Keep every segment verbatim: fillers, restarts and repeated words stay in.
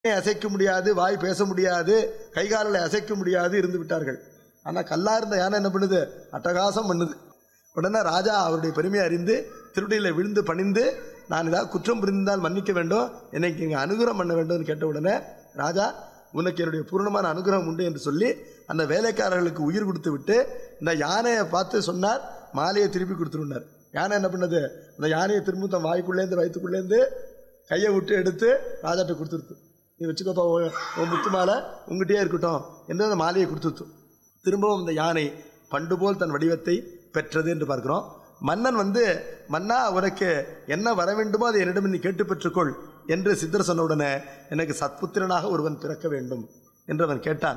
அசைக்க முடியாது, வாய் பேச முடியாது, கைகாலில் அசைக்க முடியாது இருந்து விட்டார்கள். ஆனால் கல்லா இருந்த யானை என்ன பண்ணுது? அட்டகாசம் பண்ணுது. உடனே ராஜா அவருடைய பெருமையை அறிந்து திருவடியில் விழுந்து பணிந்து, நான் ஏதாவது குற்றம் புரிந்தால் மன்னிக்க வேண்டும், என்னைக்கு இங்கே அனுகிரகம் பண்ண வேண்டும் கேட்ட உடனே ராஜா, உனக்கு என்னுடைய பூர்ணமான அனுகிரகம் உண்டு என்று சொல்லி அந்த வேலைக்காரர்களுக்கு உயிர் கொடுத்து விட்டு இந்த யானையை பார்த்து சொன்னார், மாலையை திருப்பி கொடுத்துருந்தார். யானை என்ன பண்ணது? அந்த யானையை திரும்ப தன் வாய்க்குள்ளேருந்து வயிற்றுக்குள்ளேருந்து கையை விட்டு எடுத்து ராஜாட்ட கொடுத்துருத்து. நீ வச்சுக்கோப்பா, உன் முத்து மாலை உங்ககிட்டயே இருக்கட்டும் என்று அந்த மாலையை கொடுத்துருத்து. திரும்பவும் இந்த யானை பண்டு போல் தன் வடிவத்தை பெற்றது என்று பார்க்கிறோம். மன்னன் வந்து, மன்னா உனக்கு என்ன வர வேண்டுமோ அதை என்னிடம் நீ கேட்டு பெற்றுக்கொள் என்று சித்தர் சொன்ன உடனே, எனக்கு சத்புத்திரனாக ஒருவன் பிறக்க வேண்டும் என்று அவன் கேட்டான்.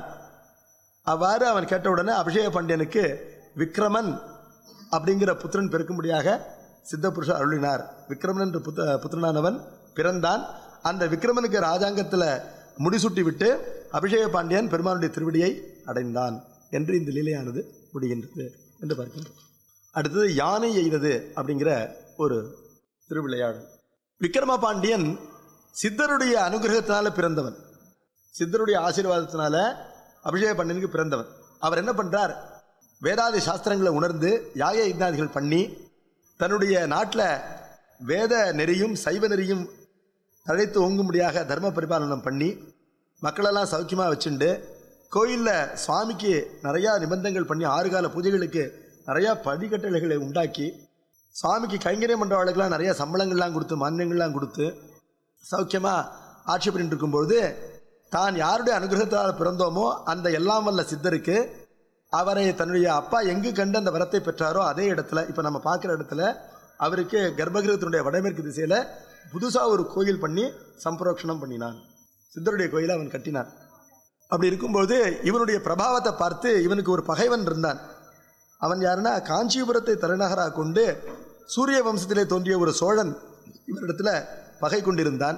அவ்வாறு அவன் கேட்ட உடனே அபிஷேக பாண்டியனுக்கு விக்ரமன் அப்படிங்கிற புத்திரன் பிறக்கும்படியாக சித்த புருஷர் அருளினார். விக்ரமன் என்ற புத்த புத்திரனானவன் பிறந்தான். அந்த விக்ரமனுக்கு ராஜாங்கத்தில் முடிசூட்டி விட்டு அபிஷேக பாண்டியன் பெருமானுடைய திருவடியை அடைந்தான் என்று இந்த லீலையானது முடிகின்றது என்று பார்க்கின்றோம். அடுத்தது யானை எய்தது அப்படிங்கிற ஒரு திருவிளையாடல். விக்ரம பாண்டியன் சித்தருடைய அனுகிரகத்தினால பிறந்தவன், சித்தருடைய ஆசீர்வாதத்தினால அபிஷேக பாண்டியனுக்கு பிறந்தவன். அவர் என்ன பண்றார்? வேதாதி சாஸ்திரங்களை உணர்ந்து யாக யஜ்ஞாதிகள் பண்ணி தன்னுடைய நாட்டில் வேத நெறியும் சைவ நெறியும் தழைத்து ஓங்கும்படியாக தர்ம பரிபாலனம் பண்ணி மக்களெல்லாம் சௌக்கியமாக வச்சுண்டு கோயிலில் சுவாமிக்கு நிறையா நிபந்தங்கள் பண்ணி ஆறு கால பூஜைகளுக்கு நிறையா படிக்கட்டளைகளை உண்டாக்கி சுவாமிக்கு கைங்கரியம் பண்ணுறவர்களுக்கெல்லாம் நிறையா சம்பளங்கள்லாம் கொடுத்து மானியங்கள்லாம் கொடுத்து சௌக்கியமாக ஆட்சி பண்ணிட்டு இருக்கும்பொழுது தான் யாருடைய அனுகிரகத்தால் பிறந்தோமோ அந்த எல்லாம் வல்ல சித்தருக்கு அவரை தன்னுடைய அப்பா எங்கு கண்டு அந்த வரத்தை பெற்றாரோ அதே இடத்துல, இப்போ நம்ம பார்க்குற இடத்துல அவருக்கு கர்ப்பகிரகத்தினுடைய வடமேற்கு திசையில் புதுசாக ஒரு கோயில் பண்ணி சம்பரோக்ஷணம் பண்ணினான். சித்தருடைய கோயிலை அவன் கட்டினான். அப்படி இருக்கும்போது இவனுடைய பிரபாவத்தை பார்த்து இவனுக்கு ஒரு பகைவன் இருந்தான். அவன் யாருன்னா, காஞ்சிபுரத்தை தலைநகராக கொண்டு சூரிய வம்சத்திலே தோன்றிய ஒரு சோழன் இவரிடத்துல பகை கொண்டிருந்தான்.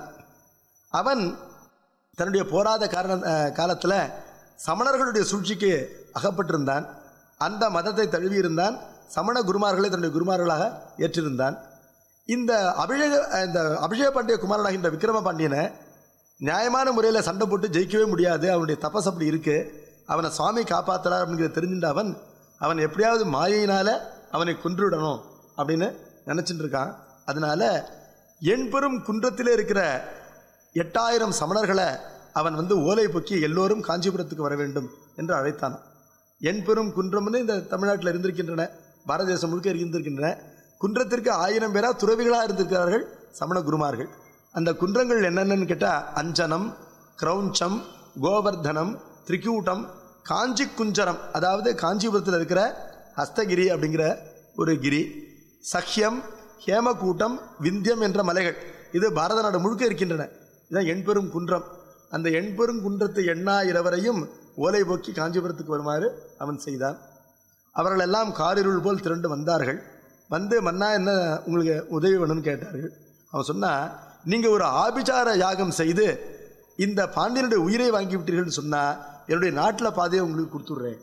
அவன் தன்னுடைய போராத காரண காலத்தில் சமணர்களுடைய சூழ்ச்சிக்கு அகப்பட்டிருந்தான். அந்த மதத்தை தழுவியிருந்தான். சமண குருமார்களை தன்னுடைய குருமார்களாக ஏற்றிருந்தான். இந்த அபிஷேக இந்த அபிஷேக பாண்டிய குமாரனாகின்ற விக்ரம பாண்டியனை நியாயமான முறையில் சண்டை போட்டு ஜெயிக்கவே முடியாது, அவனுடைய தபஸ் அப்படி இருக்கு, அவனை சுவாமி காப்பாற்றுறார் அப்படிங்கிறத தெரிஞ்சுட்டு அவன் அவன் எப்படியாவது மாயினால் அவனை கொன்றுவிடணும் அப்படின்னு நினச்சிட்டு இருக்கான். அதனால எண்பெரும் குன்றத்திலே இருக்கிற எட்டாயிரம் சமணர்களை அவன் வந்து ஓலை பொக்கி எல்லோரும் காஞ்சிபுரத்துக்கு வர வேண்டும் என்று அழைத்தான். எண்பெரும் குன்றம்னு இந்த தமிழ்நாட்டில் இருந்திருக்கின்றன, பாரத தேசம் முழுக்க இருந்திருக்கின்றன. குன்றத்திற்கு ஆயிரம் பேரா துறவிகளாக இருந்திருக்கிறார்கள் சமண குருமார்கள். அந்த குன்றங்கள் என்னென்னு கேட்டால் அஞ்சனம், கிரௌஞ்சம், கோவர்தனம், திரிகூட்டம், காஞ்சி குஞ்சரம், அதாவது காஞ்சிபுரத்தில் இருக்கிற ஹஸ்தகிரி அப்படிங்கிற ஒரு கிரி, சஹ்யம், ஹேமகூட்டம், விந்தியம் என்ற மலைகள், இது பாரத நாடு முழுக்க இருக்கின்றன. இதுதான் எண்பெரும் குன்றம். அந்த எண்பெரும் குன்றத்து எண்ணாயிரவரையும் ஓலை போக்கி காஞ்சிபுரத்துக்கு வருமாறு அவன் செய்தான். அவர்கள் எல்லாம் காரிருள் போல் திரண்டு வந்தார்கள். வந்து, மன்னா என்ன உங்களுக்கு உதவி வேணும்னு கேட்டார்கள். அவன் சொன்னா, நீங்கள் ஒரு ஆபிசார யாகம் செய்து இந்த பாண்டியனுடைய உயிரை வாங்கி விட்டீர்கள்னு சொன்னால் என்னுடைய நாட்டில் பாதையை உங்களுக்கு கொடுத்துட்றேன்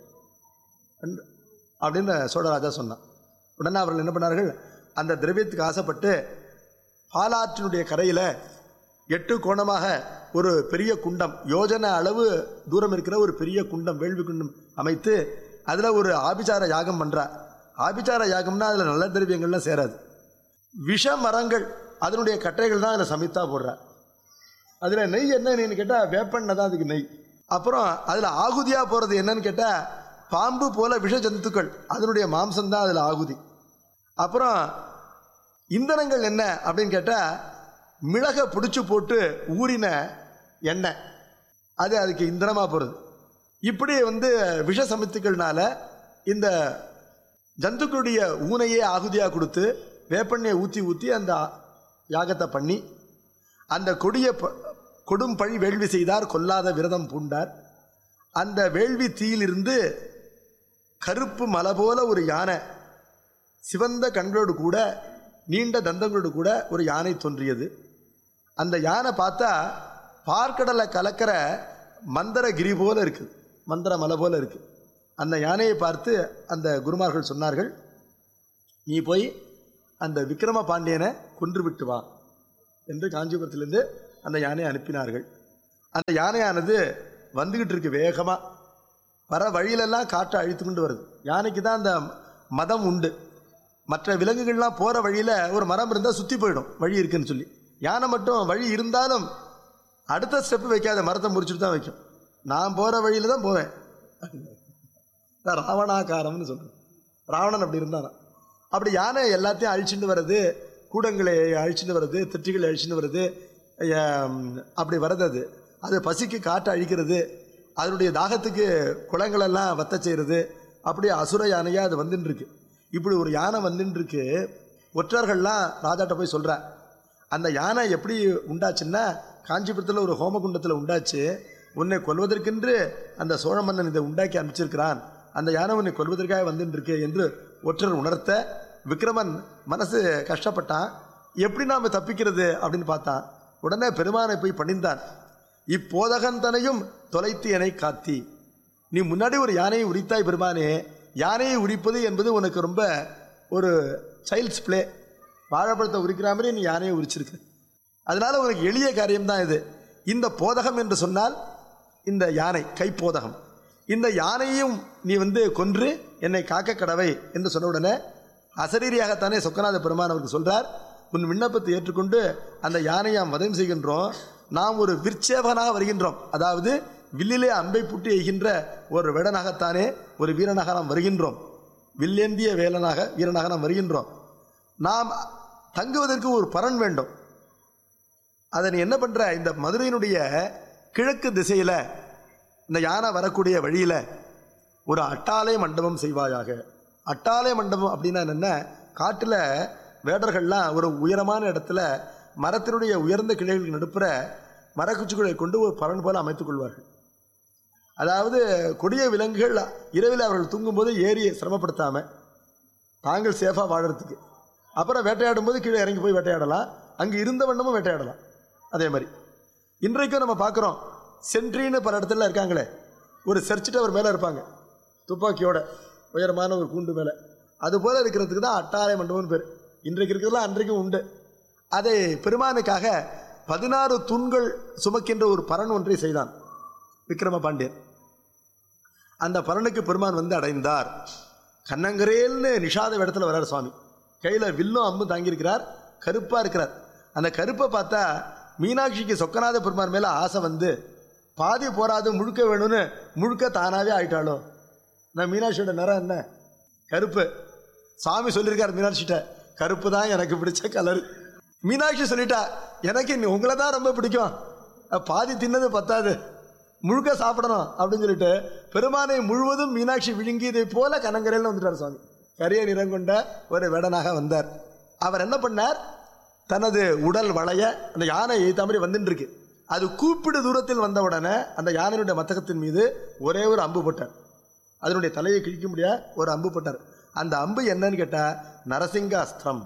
அப்படின்னு சோழராஜா சொன்னான். உடனே அவர்கள் என்ன பண்ணார்கள்? அந்த திரவியத்துக்கு ஆசைப்பட்டு பாலாற்றினுடைய கரையில் எட்டு கோணமாக ஒரு பெரிய குண்டம், யோஜனை அளவு தூரம் இருக்கிற ஒரு பெரிய குண்டம், வேள்வி குண்டம் அமைத்து அதில் ஒரு ஆபிசார யாகம் பண்ணுறா. ஆபிசார யாகம்னா அதில் நல்ல திரவியங்கள்லாம் சேராது, விஷ மரங்கள் அதனுடைய கட்டைகள் தான் அதில் சமைத்தா போடுறா. அதில் நெய் என்னன்னு கேட்டால் வேப்பெண்ணெய் தான் அதுக்கு நெய். அப்புறம் அதில் ஆகுதியாக போகிறது என்னன்னு கேட்டால் பாம்பு போல விஷ ஜந்துக்கள், அதனுடைய மாம்சம் தான் அதில் ஆகுதி. அப்புறம் இந்தனங்கள் என்ன அப்படின்னு கேட்டால் மிளகை பிடிச்சி போட்டு ஊறின எண்ணெய், அது அதுக்கு இந்தனமாக போகிறது. இப்படி வந்து விஷ சமித்துக்கள்னால இந்த ஜந்துக்களுடைய ஊனையே ஆகுதியாக கொடுத்து வேப்பெண்ணையை ஊற்றி ஊற்றி அந்த யாகத்தை பண்ணி அந்த கொடிய கொடும் பழி வேள்வி செய்தார், கொல்லாத விரதம் பூண்டார். அந்த வேள்வி தீயிலிருந்து கருப்பு மலை போல ஒரு யானை, சிவந்த கண்களோடு கூட நீண்ட தந்தங்களோடு கூட ஒரு யானை தோன்றியது. அந்த யானை பார்த்தா பார்க்கடலை கலக்கிற மந்திரகிரி போல இருக்குது, மந்திர மலை போல இருக்குது. அந்த யானையை பார்த்து அந்த குருமார்கள் சொன்னார்கள், நீ போய் அந்த விக்ரம பாண்டியனை கொன்று விட்டு வா என்று காஞ்சிபுரத்திலிருந்து அந்த யானையை அனுப்பினார்கள். அந்த யானையானது வந்துகிட்டு இருக்கு வேகமா. வர வழியிலெல்லாம் காற்றை அழித்து கொண்டு வருது. யானைக்கு தான் அந்த மதம் உண்டு. மற்ற விலங்குகள்லாம் போற வழியில ஒரு மரம் இருந்தால் சுத்தி போயிடும் வழி இருக்குன்னு சொல்லி. யானை மட்டும் வழி இருந்தாலும் அடுத்த ஸ்டெப் வைக்காத, மரத்தை முறிச்சுட்டு தான் வைக்கும். நான் போற வழியில தான் போவேன். ராவணாகாரம்னு சொல்றேன். ராவணன் அப்படி இருந்தானா. அப்படி யானை எல்லாத்தையும் அழிச்சுட்டு வருது, கூடங்களை அழிச்சுட்டு வருது, திட்டிகளை அழிச்சுட்டு வருது, அப்படி வருது. அது அது பசிக்கு காற்றை அழிக்கிறது, அதனுடைய தாகத்துக்கு குளங்களெல்லாம் வத்த செய்கிறது. அப்படியே அசுர யானையாக அது வந்துன்னு இருக்கு. இப்படி ஒரு யானை வந்துன்னு இருக்கு. ஒற்றர்கள்லாம் ராஜாட்ட போய் சொல்ற, அந்த யானை எப்படி உண்டாச்சுன்னா காஞ்சிபுரத்தில் ஒரு ஹோமகுண்டத்தில் உண்டாச்சு. உன்னை கொல்வதற்கென்று அந்த சோழ மன்னன் இதை உண்டாக்கி அனுப்பிச்சிருக்கிறான். அந்த யானை உன்னை கொல்வதற்காக வந்துட்டு இருக்கு என்று ஒற்றர் உணர்த்த விக்ரமன் மனசு கஷ்டப்பட்டான். எப்படி நாம தப்பிக்கிறது அப்படின்னு பார்த்தான். உடனே பெருமானை போய் பணிந்தான். இப்போதகன் தனையும் தொலைத்து என்னை காத்தி. நீ முன்னாடி ஒரு யானையை உரித்தாய் பெருமானே. யானையை உரிப்பது என்பது உனக்கு ரொம்ப ஒரு சைல்ட்ஸ் பிளே. வாழைப்பழத்தை உரிக்கிற மாதிரி நீ யானையை உரிச்சிருக்க. அதனால உனக்கு எளிய காரியம்தான் இது. இந்த போதகம் என்று சொன்னால் இந்த யானை கைப்போதகம். இந்த யானையும் நீ வந்து கொன்று என்னை காக்க கடவை என்று சொன்ன உடனே அசரீரியாகத்தானே சொக்கநாத பெருமான் அவருக்கு சொல்றார், உன் விண்ணப்பத்தை ஏற்றுக்கொண்டு அந்த யானையை வதம் செய்கின்றோம். நாம் ஒரு விற்சேவனாக வருகின்றோம். அதாவது வில்லிலே அம்பை புட்டி எய்கின்ற ஒரு வேடனாகத்தானே, ஒரு வீரனாக நாம் வருகின்றோம். வில்லேந்திய வேலனாக வீரனாக நாம் வருகின்றோம். நாம் தங்குவதற்கு ஒரு பரன் வேண்டும். அதை நீ என்ன பண்ற, இந்த மதுரையினுடைய கிழக்கு திசையில இந்த யானை வரக்கூடிய வழியில ஒரு அட்டாலை மண்டபம் செய்வாயாக. அட்டாலை மண்டபம் அப்படின்னா என்ன, காட்டுல வேடர்கள்லாம் ஒரு உயரமான இடத்துல மரத்தினுடைய உயர்ந்த கிளைகளுக்கு நடுப்புற மரக்குச்சிகளை கொண்டு ஒரு பரன் போல அமைத்துக் கொள்வார்கள். அதாவது கொடிய விலங்குகள் இரவில் அவர்கள் தூங்கும்போது ஏறி சிரமப்படுத்தாம தாங்கள் சேஃபா வாழறதுக்கு. அப்புறம் வேட்டையாடும் போது கீழே இறங்கி போய் வேட்டையாடலாம், அங்கு இருந்த வண்ணமும் வேட்டையாடலாம். அதே மாதிரி இன்றைக்கும் நம்ம பார்க்குறோம், சென்ட்ரின்னு பல இடத்துல இருக்காங்களே, ஒரு சர்ச் டவர் மேலே இருப்பாங்க துப்பாக்கியோட உயரமான ஒரு கூண்டு மேலே. அது போல இருக்கிறதுக்கு தான் அட்டாலை மண்டபம்னு பேர். இன்றைக்கு இருக்கிறதுலாம் அன்றைக்கும் உண்டு. அதை பெருமானுக்காக பதினாறு தூண்கள் சுமக்கின்ற ஒரு பரன் ஒன்றை செய்தான் விக்ரம பாண்டியன். அந்த பரனுக்கு பெருமான் வந்து அடைந்தார். கண்ணங்கரேல்னு நிஷாத இடத்துல வர்றார் சுவாமி. கையில் வில்லும் அம்பும் தாங்கியிருக்கிறார், கருப்பாக இருக்கிறார். அந்த கருப்பை பார்த்தா மீனாட்சிக்கு சொக்கநாத பெருமான் மேலே ஆசை வந்து பாதி போராது முழுக்க வேணும்னு முழுக்க தானாகவே ஆயிட்டாளோ. நான் மீனாட்சியோட நிறம் என்ன, கருப்பு. சாமி சொல்லியிருக்கார் மீனாட்சிகிட்ட, கருப்பு தான் எனக்கு பிடிச்ச கலர். மீனாட்சி சொல்லிட்டா, எனக்கு உங்களை தான் ரொம்ப பிடிக்கும், பாதி தின்னது பத்தாது, முழுக்க சாப்பிடணும் அப்படின்னு சொல்லிட்டு பெருமானை முழுவதும் மீனாட்சி விழுங்கியதை போல கனங்கரையில் வந்துட்டார் சுவாமி. கரிய நிறம் கொண்ட ஒரு வேடனாக வந்தார். அவர் என்ன பண்ணார், தனது உடல் வளைய அந்த யானை ஏற்ற மாதிரி வந்துட்டு இருக்கு. அது கூப்பிடு தூரத்தில் வந்த உடனே அந்த யானையுடைய மத்தகத்தின் மீது ஒரே ஒரு அம்பு போட்டார். அதனுடைய தலையை கிழிக்க முடியாது ஒரு அம்பு போட்டார். அந்த அம்பு என்னன்னு கேட்டா நரசிங்க அஸ்திரம்.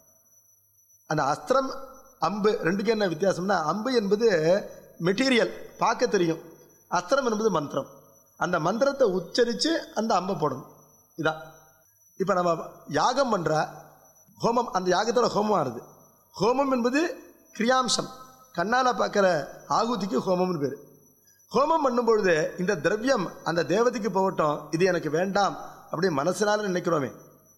அந்த அஸ்திரம் அம்பு ரெண்டுக்கு என்ன வித்தியாசம்னா, அம்பு என்பது மெட்டீரியல் பார்க்க தெரியும், அஸ்திரம் என்பது மந்திரம். அந்த மந்திரத்தை உச்சரித்து அந்த அம்பை போடணும். இதான் இப்போ நம்ம யாகம் பண்ற ஹோமம், அந்த யாகத்தோட ஹோமம் ஆறுது. ஹோமம் என்பது கிரியாம்சம், கண்ணால் பார்க்குற ஆகுதிக்கு ஹோமம்னு பேர். ஹோமம் பண்ணும்பொழுது இந்த திரவியம் அந்த தேவதைக்கு போகட்டும், இது எனக்கு வேண்டாம் அப்படி மனசினால நினைக்கிறோமே,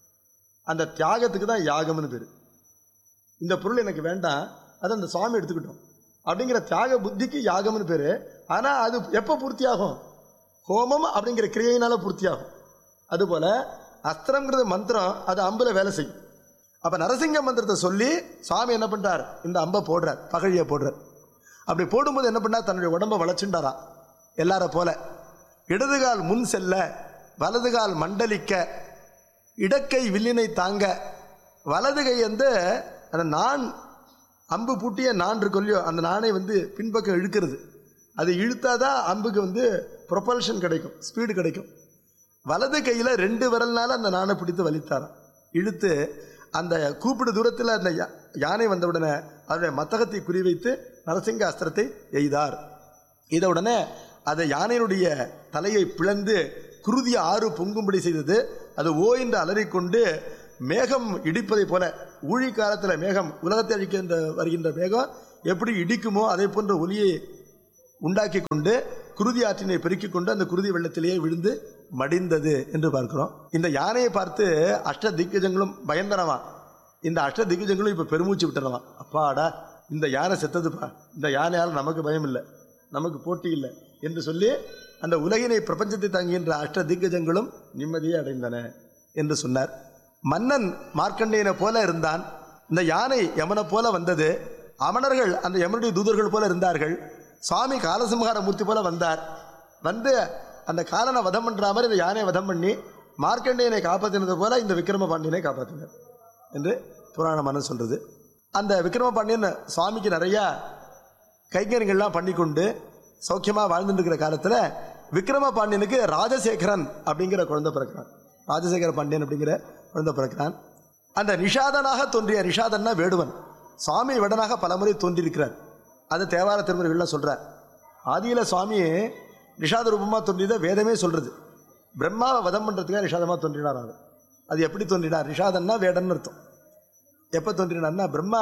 அந்த தியாகத்துக்கு தான் யாகம்னு பேர். இந்த பொருள் எனக்கு வேண்டாம், அதை அந்த சுவாமி எடுத்துக்கிட்டோம் அப்படிங்கிற தியாக புத்திக்கு யாகம்னு பேர். ஆனால் அது எப்போ பூர்த்தியாகும், ஹோமம் அப்படிங்கிற கிரியையினால பூர்த்தியாகும். அதுபோல் அஸ்திரங்கிறது மந்திரம், அது அம்புல வேலை செய்யும். அப்போ நரசிங்க மந்திரத்தை சொல்லி சுவாமி என்ன பண்ணுறார், இந்த அம்பை போடுறார், பகழியை போடுறார். அப்படி போடும்போது என்ன பண்ணார், தன்னுடைய உடம்பை வளைச்சுண்டாரா எல்லார போல. இடதுகால் முன் செல்ல, வலதுகால் மண்டலிக்க, இடக்கை வில்லினை தாங்க, வலது கை வந்து அந்த நான் அம்பு பூட்டிய நான் இருக்கொல்லையோ அந்த நாணை வந்து பின்பக்கம் இழுக்கிறது. அது இழுத்தாதான் அம்புக்கு வந்து ப்ரொபல்ஷன் கிடைக்கும், ஸ்பீடு கிடைக்கும். வலது கையில் ரெண்டு விரல்னால அந்த நாணை பிடித்து வலித்தாராம். இழுத்து அந்த கூப்பிடு தூரத்தில் அந்த யானை வந்தவுடனே அதனுடைய மத்தகத்தை குறிவைத்து நரசிங்க அஸ்திரத்தை எய்தார். இதை உடனே அதை யானையினுடைய தலையை பிளந்து குருதிய ஆறு பொங்கும்படி செய்தது. அது ஓ என்று அலறிக்கொண்டு மேகம் இடிப்பதை போல, ஊழி காலத்தில் மேகம் உலகத்தை அழிக்கின்ற வருகின்ற மேகம் எப்படி இடிக்குமோ அதே போன்ற ஒலியை உண்டாக்கி கொண்டு குருதி ஆற்றினை பெருக்கிக் கொண்டு அந்த குருதி வெள்ளத்திலேயே விழுந்து மடிந்தது என்று பார்க்கிறோம். இந்த யானையை பார்த்து அஷ்ட திக்கஜங்களும் பயந்தனவா. இந்த அஷ்ட திக்கஜங்களும் இப்ப பெருமூச்சு விட்டுறவா. அப்பாடா, இந்த யானை செத்ததுப்பா, இந்த யானையால் நமக்கு பயம் இல்லை, நமக்கு போட்டி இல்லை என்று சொல்லி அந்த உலகினை பிரபஞ்சத்தை தாங்குகின்ற அஷ்ட திக்கஜங்களும் நிம்மதியை அடைந்தன என்று சொன்னார். மன்னன் மார்க்கண்டேயனை போல இருந்தான். இந்த யானை யமனை போல வந்தது. அமணர்கள் அந்த யமனுடைய தூதர்கள் போல இருந்தார்கள். சுவாமி காலசம்ஹார மூர்த்தி போல வந்தார். வந்து அந்த காலனை வதம் பண்ற மாதிரி இந்த யானையை வதம் பண்ணி மார்க்கண்டேயனை காப்பாற்றினது போல இந்த விக்ரம பாண்டியனை காப்பாற்றினார் என்று புராண மன்னன் சொல்றது. அந்த விக்ரம பாண்டியன் சுவாமிக்கு நிறைய கைங்கரியங்கள்லாம் பண்ணி கொண்டு சௌக்கியமா வாழ்ந்துட்டு இருக்கிற காலத்துல விக்ரம பாண்டியனுக்கு ராஜசேகரன் அப்படிங்கிற குழந்தை பிறக்கிறான். ராஜசேகர பாண்டியன் அப்படிங்கிற குழந்தை பிறக்கிறான். அந்த நிஷாதனாக தோன்றிய, நிஷாதன்னா வேடுவன், சுவாமி வேடனாக பலமுறை தோன்றியிருக்கிறார். அது தேவார திருமுறைகள்லாம் சொல்றார். ஆதியில சுவாமி நிஷாத ரூபமா தோன்றியதை வேதமே சொல்றது. பிரம்மாவை வதம் பண்றதுக்காக நிஷாதமா தோன்றினார். அவர் அது எப்படி தோன்றினார்? நிஷாதன்னா வேடன் அர்த்தம். எப்ப தோன்றினார்னா, பிரம்மா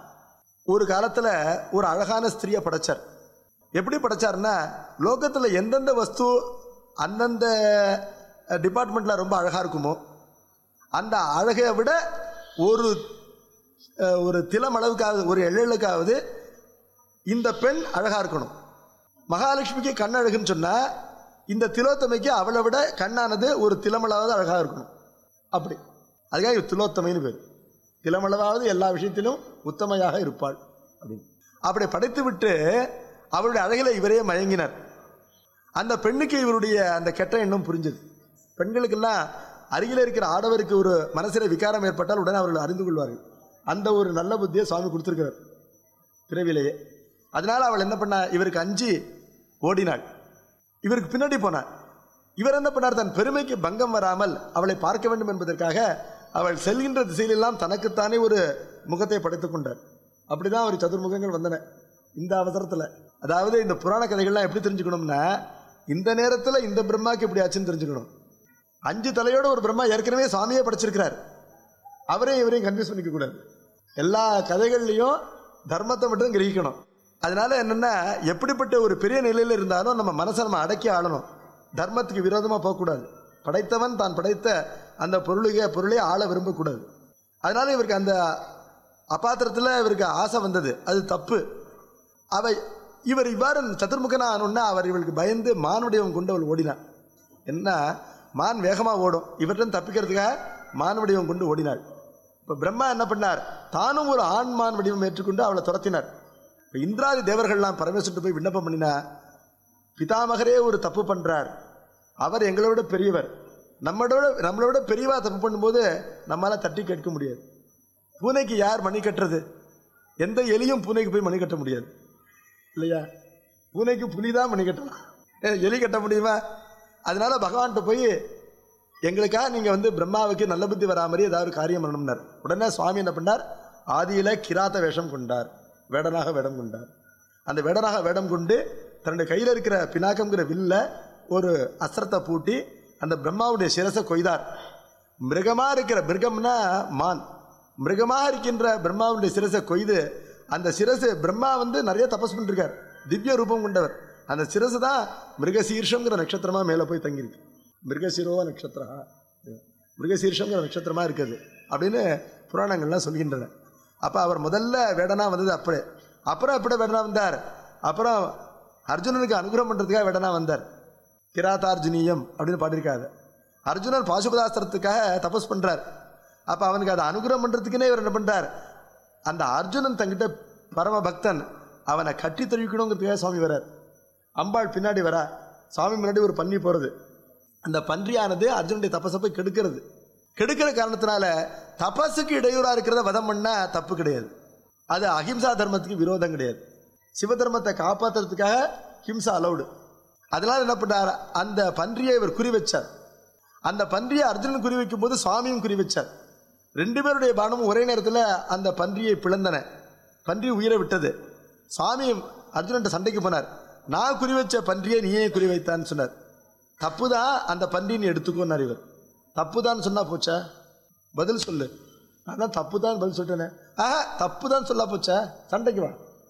ஒரு காலத்துல ஒரு அழகான ஸ்திரியை படைச்சார். எப்படி படைச்சார்னா, லோகத்துல எந்தெந்த வஸ்து அந்தந்த டிபார்ட்மெண்ட்ல ரொம்ப அழகா இருக்குமோ அந்த அழகை விட ஒரு ஒரு திலம் அளவுக்காவது, ஒரு எள்ளளுக்காவது இந்த பெண் அழகா இருக்கணும். மகாலட்சுமிக்கு கண் அழகுன்னு சொன்னா இந்த திலோத்தமைக்கு அவளை விட கண்ணானது ஒரு திலமளவாவது அழகா இருக்கணும். அப்படி அதுக்காக திலோத்தமைன்னு பேர். திலமளவாவது எல்லா விஷயத்திலும் உத்தமையாக இருப்பாள் அப்படின்னு அப்படி படைத்து விட்டு அவருடைய அழகில இவரே மயங்கினார். அந்த பெண்ணுக்கு இவருடைய அந்த கெட்ட எண்ணம் புரிஞ்சது. பெண்களுக்கெல்லாம் அருகில் இருக்கிற ஆடவருக்கு ஒரு மனசில விகாரம் ஏற்பட்டால் உடனே அவர்கள் அறிந்து கொள்வார்கள். அந்த ஒரு நல்ல புத்தியை சுவாமி கொடுத்திருக்கிறார் பிறவிலேயே. அதனால அவள் என்ன பண்ணா, இவருக்கு அஞ்சு ஓடினாள், இவருக்கு பின்னாடி போனாள். இவர் என்ன பண்ணார், தன் பெருமைக்கு பங்கம் வராமல் அவளை பார்க்க வேண்டும் என்பதற்காக அவள் செல்கின்ற திசையிலெல்லாம் தனக்குத்தானே ஒரு முகத்தை படைத்துக் கொண்டார். அப்படிதான் ஒரு சதுர்முகங்கள் வந்தன இந்த அவசரத்துல. அதாவது இந்த புராண கதைகள்லாம் எப்படி தெரிஞ்சுக்கணும்னா, இந்த நேரத்தில் இந்த பிரம்மாக்கு எப்படி ஆச்சுன்னு தெரிஞ்சுக்கணும். அஞ்சு தலையோட ஒரு பிரம்மா ஏற்கனவே சாமியே படைச்சிருக்கிறார். அவரையும் இவரையும் கன்ஃபியூஸ் பண்ணிக்க கூடாது. எல்லா கதைகள்லையும் தர்மத்தை மட்டும் கிரகிக்கணும். அதனால என்னன்னா, எப்படிப்பட்ட ஒரு பெரிய நிலையில் இருந்தாலும் நம்ம மனசை நம்ம அடக்கி ஆளணும். தர்மத்துக்கு விரோதமாக போகக்கூடாது. படைத்தவன் தான் படைத்த அந்த பொருளுக பொருளே ஆள விரும்பக்கூடாது. அதனால இவருக்கு அந்த அபாத்திரத்தில் இவருக்கு ஆசை வந்தது, அது தப்பு. அவை இவர் இவ்வாறு சதுர்முகனா ஆனோன்னா அவர் இவளுக்கு பயந்து மான் வடிவம் கொண்டு அவள் ஓடினாள். என்ன, மான் வேகமாக ஓடும், இவர்கிட்ட தப்பிக்கிறதுக்காக மான் வடிவம் கொண்டு ஓடினாள். இப்போ பிரம்மா என்ன பண்ணார், தானும் ஒரு ஆண் மான் வடிவம் ஏற்றுக்கொண்டு அவளை துரத்தினார். இப்போ இந்திராதி தேவர்கள்லாம் பரமேஸ்வரன் போய் விண்ணப்பம் பண்ணினா, பிதாமகரே ஒரு தப்பு பண்றார், அவர் எங்களை விட பெரியவர், நம்மளோட நம்மளோட பெரியவா தப்பு பண்ணும்போது நம்மளால தட்டி கேட்க முடியாது. பூனைக்கு யார் மணி கட்டுறது? எந்த எலியும் பூனைக்கு போய் மணி கட்ட முடியாது இல்லையா? பூனைக்கு புலிதான் மணி கட்டலாம், எலி கட்ட முடியுமா? அதனால பகவான்கிட்ட போய் எங்களுக்காக நீங்க வந்து பிரம்மாவுக்கு நல்ல புத்தி வரா மாதிரி ஏதாவது காரியம் பண்ணணும்னார். உடனே சுவாமி என்ன பண்ணார், ஆதியில கிராத்த வேஷம் கொண்டார், வேடனாக வேடம் கொண்டார். அந்த வேடனாக வேடம் கொண்டு தன்னுடைய கையில் இருக்கிற பினாக்கம்ங்கிற வில்ல ஒரு அஸ்திரத்தை பூட்டி அந்த பிரம்மாவுடைய சிரசை கொய்தார். மிருகமா இருக்கிற, மிருகம்னா மான், மிருகமாக இருக்கின்ற பிரம்மாவுடைய சிரசை கொய்து அந்த சிரசு, பிரம்மா வந்து நிறைய தபஸ் பண்ணிருக்கார், திவ்ய ரூபம் கொண்டவர். அந்த சிரசு தான் மிருகசீர்ஷங்கிற நட்சத்திரமா மேலே போய் தங்கியிருக்கு. மிருகசிரோவ நட்சத்திரா, மிருகசீர்ஷங்கிற நட்சத்திரமா இருக்குது அப்படின்னு புராணங்கள்லாம் சொல்கின்றன. அப்போ அவர் முதல்ல வேடனா வந்தது அப்படியே. அப்புறம் எப்படி வேடனா வந்தார், அப்புறம் அர்ஜுனனுக்கு அனுகிரகம் பண்ணுறதுக்காக வேடனா வந்தார். கிராத்தார்ஜுனியம் அப்படின்னு பாடியிருக்காரு. அர்ஜுனன் பாசுபதாஸ்திரத்துக்காக தபஸ் பண்ணுறார். அப்போ அவனுக்கு அதை அனுகிரகம் பண்ணுறதுக்குன்னே இவர் என்ன பண்ணுறார், அந்த அர்ஜுனன் தங்கிட்ட பரம பக்தன், அவனை கட்டி தழுவிக்கணுங்கிறதுக்காக சுவாமி வரார். அம்பாள் பின்னாடி வரா, சுவாமி முன்னாடி ஒரு பன்றி போகிறது. அந்த பன்றியானது அர்ஜுனுடைய தபஸை போய் கெடுக்கிறது. கெடுக்கிற காரணத்தினால தபஸுக்கு இடையூறாக இருக்கிறத வதம் பண்ணால் தப்பு கிடையாது, அது அஹிம்சா தர்மத்துக்கு விரோதம் கிடையாது. சிவதர்மத்தை காப்பாற்றுறதுக்காக ஹிம்சா அலௌடு. அதனால என்ன பண்ணார், அந்த பன்றியை இவர் குறி வச்சார். அந்த பன்றியை அர்ஜுனன் குறி வைக்கும் போது சுவாமியும் குறி வச்சார். ரெண்டு பேருடைய பானமும் ஒரே நேரத்தில் அந்த பன்றியை பிளந்தன. பன்றி உயிரை விட்டது. சுவாமியும் அர்ஜுனன் சண்டைக்கு போனார். நான் குறி வச்ச பன்றியை நீயே குறி வைத்தான்னு சொன்னார். தப்பு தான், அந்த பன்றியை எடுத்துக்கோன்னார் இவர். தப்பு தான் சொன்னா போச்சா, பதில் சொல்லு. அதான் தப்பு தான் பதில் சொல்லிட்டேனே. ஆஹா, தப்பு தான் சொல்லா போச்சா, சண்டைக்கு வா.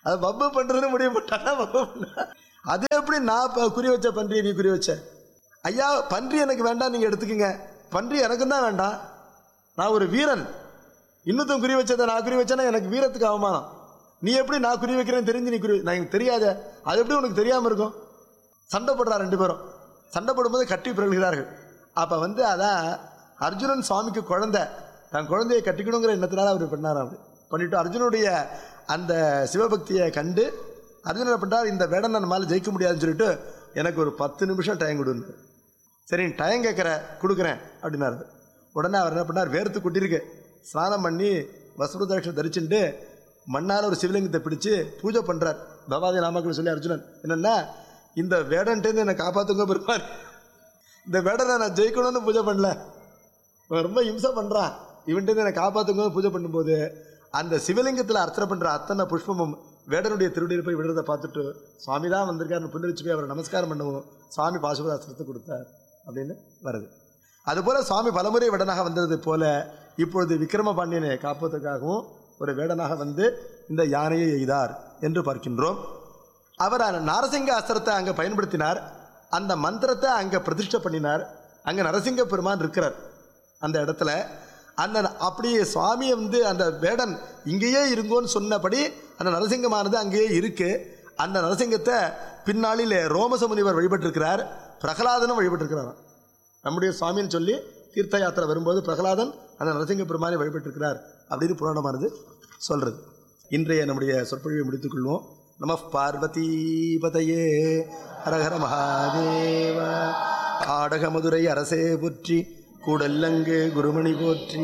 அது பப்பு பண்றதுன்னு முடிவு பண்ணா பப்பு பண்ண. அது எப்படி நான் குறி வச்ச பன்றி நீ குறி வச்ச? ஐயா பன்றி எனக்கு வேண்டாம், நீங்க எடுத்துக்கங்க. பன்றி எனக்கும் தான் வேண்டாம், நான் ஒரு வீரன். இன்னொருத்தன் குறி வச்சதை நான் குறி வச்சேன்னா எனக்கு வீரத்துக்கு அவமானம். நீ எப்படி நான் குறி வைக்கிறேன்னு தெரிஞ்சு நீ குறி நான் எனக்கு தெரியாத, அது எப்படி உனக்கு தெரியாம இருக்கும்? சண்டை போடுறா ரெண்டு பேரும். சண்டை போடும்போது கட்டி பிறகுகிறார்கள். அப்ப வந்து அதான் அர்ஜுனன் சுவாமிக்கு குழந்தை, தன் குழந்தையை கட்டிக்கணுங்கிற எண்ணத்தினால அவர் பண்ணார். அப்படி பண்ணிட்டு அர்ஜுனுடைய அந்த சிவபக்தியை கண்டு அர்ஜுனன் என்ன பண்ணார், இந்த வேடம் நான் மேலே ஜெயிக்க முடியாதுன்னு சொல்லிட்டு எனக்கு ஒரு பத்து நிமிஷம் டைம் கொடுங்க. சரி டைம் கேட்குற கொடுக்குறேன் அப்படின்னாரு. உடனே அவர் என்ன பண்ணார், வேர்த்து குட்டிருக்கு, ஸ்நானம் பண்ணி வஸ்திரதாட்சம் தரிச்சுட்டு மண்ணால் ஒரு சிவலிங்கத்தை பிடிச்சு பூஜை பண்ணுறார். பவாதி நாமக்கல் சொல்லி அர்ஜுனன் என்னென்னா, இந்த வேடன்ட்டேருந்து என்னை காப்பாற்றுங்க பெருமாள், இந்த வேடனை நான் ஜெயிக்கணும்னு பூஜை பண்ணல, ரொம்ப இம்சை பண்ணுறான், இவன்ட்டு என்னை காப்பாற்றுங்க பூஜை பண்ணும்போது அந்த சிவலிங்கத்தில் அர்ச்சனை பண்ணுற அத்தனை புஷ்பமும் வேடனுடைய திருடியில் போய் விடுறதை பார்த்துட்டு சுவாமி தான் வந்திருக்காருன்னு புரிஞ்சு போய் அவரை நமஸ்காரம் பண்ணவும் சுவாமி பாசுபதாஸ்திரத்தை கொடுத்தார் அப்படின்னு வருது. அதுபோல் சுவாமி பலமுறை வேடனாக வந்தது போல இப்பொழுது விக்ரம பாண்டியனை காப்பதற்காகவும் ஒரு வேடனாக வந்து இந்த யானையை எய்தார் என்று பார்க்கின்றோம். அவர் நாரசிங்க அஸ்திரத்தை அங்கே பயன்படுத்தினார், அந்த மந்திரத்தை அங்கே பிரதிஷ்டை பண்ணினார். அங்கே நரசிங்க பெருமான் இருக்கிறார் அந்த இடத்துல. அந்த அப்படியே சுவாமியை வந்து அந்த வேடன் இங்கேயே இருங்கோன்னு சொன்னபடி அந்த நரசிங்கமானது அங்கேயே இருக்கு. அந்த நரசிங்கத்தை பின்னாளில் ரோமச முனிவர் வழிபட்டிருக்கிறார், பிரகலாதனும் வழிபட்டிருக்கிறார். நம்முடைய சுவாமின்னு சொல்லி தீர்த்த யாத்திரை வரும்போது பிரகலாதன் அந்த நரசிங்க பெருமானை வழிபட்டிருக்கிறார் அப்படின்னு புராணமானது சொல்றது. இன்றைய நம்முடைய சொற்பொழிவை முடித்துக் கொள்வோம். நம பார்வதி பதையே ஹரஹர மகாதேவ. ஆடக மதுரை அரசே போற்றி, கூடல்லங்கு குருமணி போற்றி.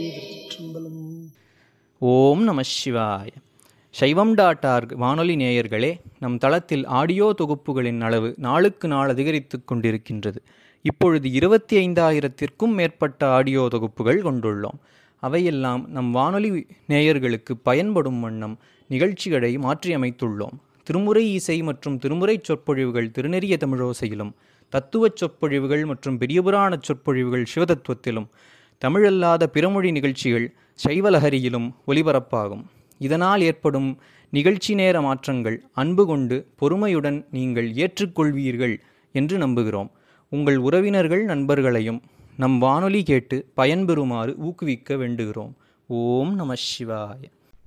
ஓம் நம சிவாய. சைவம் டாட் ஆர்க் வானொலி நேயர்களே, நம் தளத்தில் ஆடியோ தொகுப்புகளின் அளவு நாளுக்கு நாள் அதிகரித்து கொண்டிருக்கின்றது. இப்பொழுது இருபத்தி ஐந்தாயிரத்திற்கும் மேற்பட்ட ஆடியோ தொகுப்புகள் கொண்டுள்ளோம். அவையெல்லாம் நம் வானொலி நேயர்களுக்கு பயன்படும் வண்ணம் நிகழ்ச்சிகளை மாற்றியமைத்துள்ளோம். திருமுறை இசை மற்றும் திருமுறை சொற்பொழிவுகள் திருநெறிய தமிழோசையிலும், தத்துவச் சொற்பொழிவுகள் மற்றும் பெரியபுராண சொற்பொழிவுகள் சிவதத்துவத்திலும், தமிழல்லாத பிறமொழி நிகழ்ச்சிகள் சைவலஹரியிலும் ஒலிபரப்பாகும். இதனால் ஏற்படும் நிகழ்ச்சி நேர மாற்றங்கள் அன்பு கொண்டு பொறுமையுடன் நீங்கள் ஏற்றுக்கொள்வீர்கள் என்று நம்புகிறோம். உங்கள் உறவினர்கள் நண்பர்களையும் நம் வானொலி கேட்டு பயன்பெறுமாறு ஊக்குவிக்க வேண்டுகிறோம். ஓம் நம சிவாய.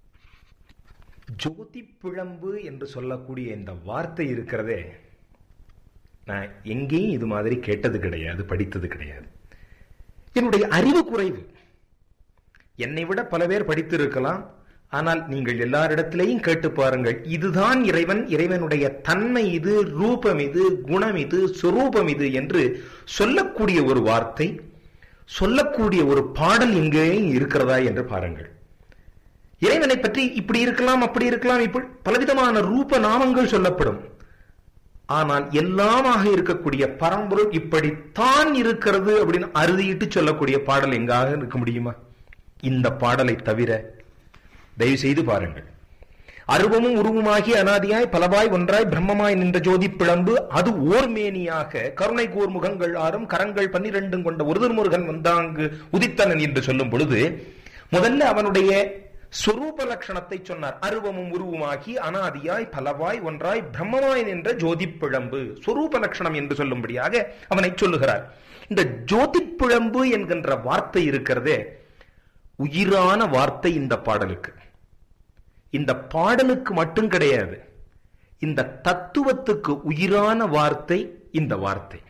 ஜோதி பிழம்பு என்று சொல்லக்கூடிய இந்த வார்த்தை இருக்கிறதே, நான் எங்கேயும் இது மாதிரி கேட்டது கிடையாது, படித்தது கிடையாது. என்னுடைய அறிவு குறைவு. என்னை விட பல பேர் படித்திருக்கலாம். ஆனால் நீங்கள் எல்லாரிடத்திலையும் கேட்டு பாருங்கள், இதுதான் இறைவன், இறைவனுடைய தன்மை இது, ரூபம் இது, குணம் இது, சொரூபம் இது என்று சொல்லக்கூடிய ஒரு வார்த்தை, சொல்லக்கூடிய ஒரு பாடல் எங்கேயும் இருக்கிறதா என்று பாருங்கள். இறைவனை பற்றி இப்படி இருக்கலாம், அப்படி இருக்கலாம், இப்படி பலவிதமான ரூப நாமங்கள் சொல்லப்படும். ஆனால் எல்லாமாக இருக்கக்கூடிய பரம்பொருள் இப்படித்தான் இருக்கிறது அப்படின்னு அறுதியிட்டு சொல்லக்கூடிய பாடல் எங்காக இருக்க முடியுமா? இந்த பாடலை தவிர தயவு செய்து பாருங்கள். அருவமும் உருவமாகி அனாதியாய் பலவாய் ஒன்றாய் பிரம்மமாய் நின்ற ஜோதி பிழம்பு, அது ஓர்மேனியாக கருணை கூர் முகங்கள் ஆறும் கரங்கள் பன்னிரண்டும் கொண்ட ஒருதர் முருகன் வந்தாங்கு உதித்தனன் என்று சொல்லும் பொழுது முதல்ல அவனுடைய சொரூப லட்சணத்தை சொன்னார். அருவமும் உருவமாகி அனாதியாய் பலவாய் ஒன்றாய் பிரம்மமாய் நின்ற ஜோதி பிழம்பு, சொரூப லட்சணம் என்று சொல்லும்படியாக அவனை சொல்லுகிறார். இந்த ஜோதி பிழம்பு என்கின்ற வார்த்தை இருக்கிறதே, உயிரான வார்த்தை இந்த பாடலுக்கு. இந்த பாடலுக்கு மட்டும் கிடையாது, இந்த தத்துவத்துக்கு உயிரான வார்த்தை இந்த வார்த்தை.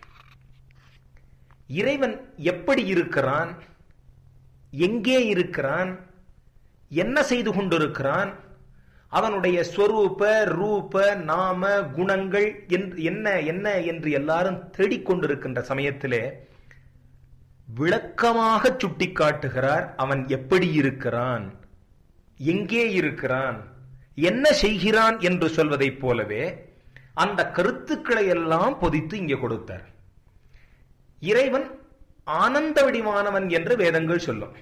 இறைவன் எப்படி இருக்கிறான், எங்கே இருக்கிறான், என்ன செய்து கொண்டிருக்கிறான், அவனுடைய ஸ்வரூப ரூப நாம குணங்கள் என்ன என்ன என்று எல்லாரும் தேடிக்கொண்டிருக்கின்ற சமயத்திலே விளக்கமாக சுட்டி காட்டுகிறார். அவன் எப்படி இருக்கிறான், எங்கே இருக்கிறான், என்ன செய்கிறான் என்று சொல்வதைப் போலவே அந்த கருத்துக்களை எல்லாம் பொதித்து இங்கே கொடுத்தார். இறைவன் ஆனந்த வடிவானவன் என்று வேதங்கள் சொல்லும்.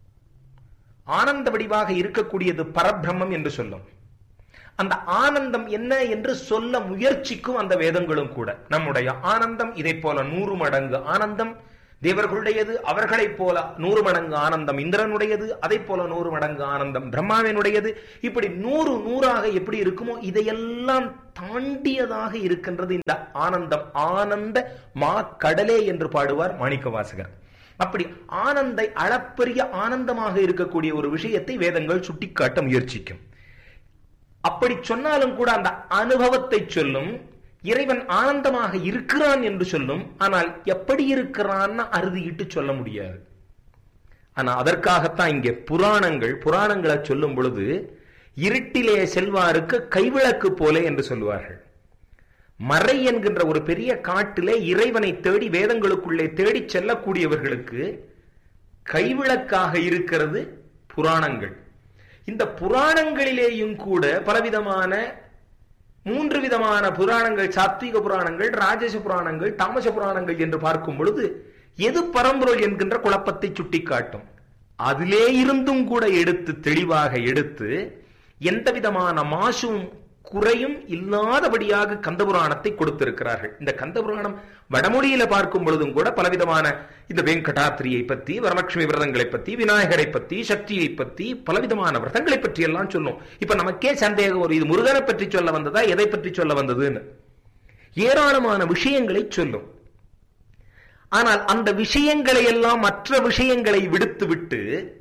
ஆனந்த வடிவாக இருக்கக்கூடியது பரபிரம்மம் என்று சொல்லும். அந்த ஆனந்தம் என்ன என்று சொல்ல முயற்சிக்கும் அந்த வேதங்களும் கூட. நம்முடைய ஆனந்தம் இதை போல நூறு மடங்கு ஆனந்தம், தேவர்களுடையது அவர்களைப் போல நூறு மடங்கு ஆனந்தம் இந்திரனுடையது, அதை போல நூறு மடங்கு ஆனந்தம் பிரம்மாவினுடையது. இப்படி நூறு நூறாக எப்படி இருக்குமோ இதையெல்லாம் தாண்டியதாக இருக்கின்றது இந்த ஆனந்தம். ஆனந்த மா கடலே என்று பாடுவார் மாணிக்க வாசகர். அப்படி ஆனந்தை அளப்பரிய ஆனந்தமாக இருக்கக்கூடிய ஒரு விஷயத்தை வேதங்கள் சுட்டிக்காட்ட முயற்சிக்கும். அப்படி சொன்னாலும் கூட அந்த அனுபவத்தை சொல்லும். இறைவன் ஆனந்தமாக இருக்கிறான் என்று சொல்லும். ஆனால் எப்படி இருக்கிறான்னு அறுதியிட்டு சொல்ல முடியாது. ஆனா அதற்காகத்தான் இங்கே புராணங்கள் புராணங்களை சொல்லும் பொழுது இருட்டிலே செல்வாருக்கு கைவிளக்கு போல என்று சொல்லுவார்கள். மறை என்கின்ற ஒரு பெரிய காட்டிலே இறைவனை தேடி வேதங்களுக்குள்ளே தேடி செல்லக்கூடியவர்களுக்கு கைவிளக்காக இருக்கிறது புராணங்கள். இந்த புராணங்களிலேயும் கூட பலவிதமான மூன்று விதமான புராணங்கள், சாத்விக புராணங்கள், ராஜச புராணங்கள், தாமச புராணங்கள் என்று பார்க்கும் பொழுது எது பரம்பொருள் என்கின்ற குழப்பத்தை சுட்டிக்காட்டும். அதிலே இருந்தும் கூட எடுத்து தெளிவாக எடுத்து எந்த விதமான மாசும் குறையும் இல்லாதபடியாக கந்தபுராணத்தை கொடுத்திருக்கிறார்கள். இந்த கந்தபுராணம் வடமொழியில பார்க்கும் பொழுதும் கூட பலவிதமான இந்த வெங்கடாத்திரியை பத்தி, வரலட்சுமி விரதங்களை பத்தி, விநாயகரை பத்தி, சக்தியை பத்தி, பலவிதமான விரதங்களை பற்றி எல்லாம் சொல்லும். இப்ப நமக்கே சந்தேகம் வரும், இது முருகனை பற்றி சொல்ல வந்ததா எதை பற்றி சொல்ல வந்ததுன்னு. ஏராளமான விஷயங்களை சொல்லும். ஆனால் அந்த விஷயங்களை எல்லாம் மற்ற விஷயங்களை விடுத்து விட்டு,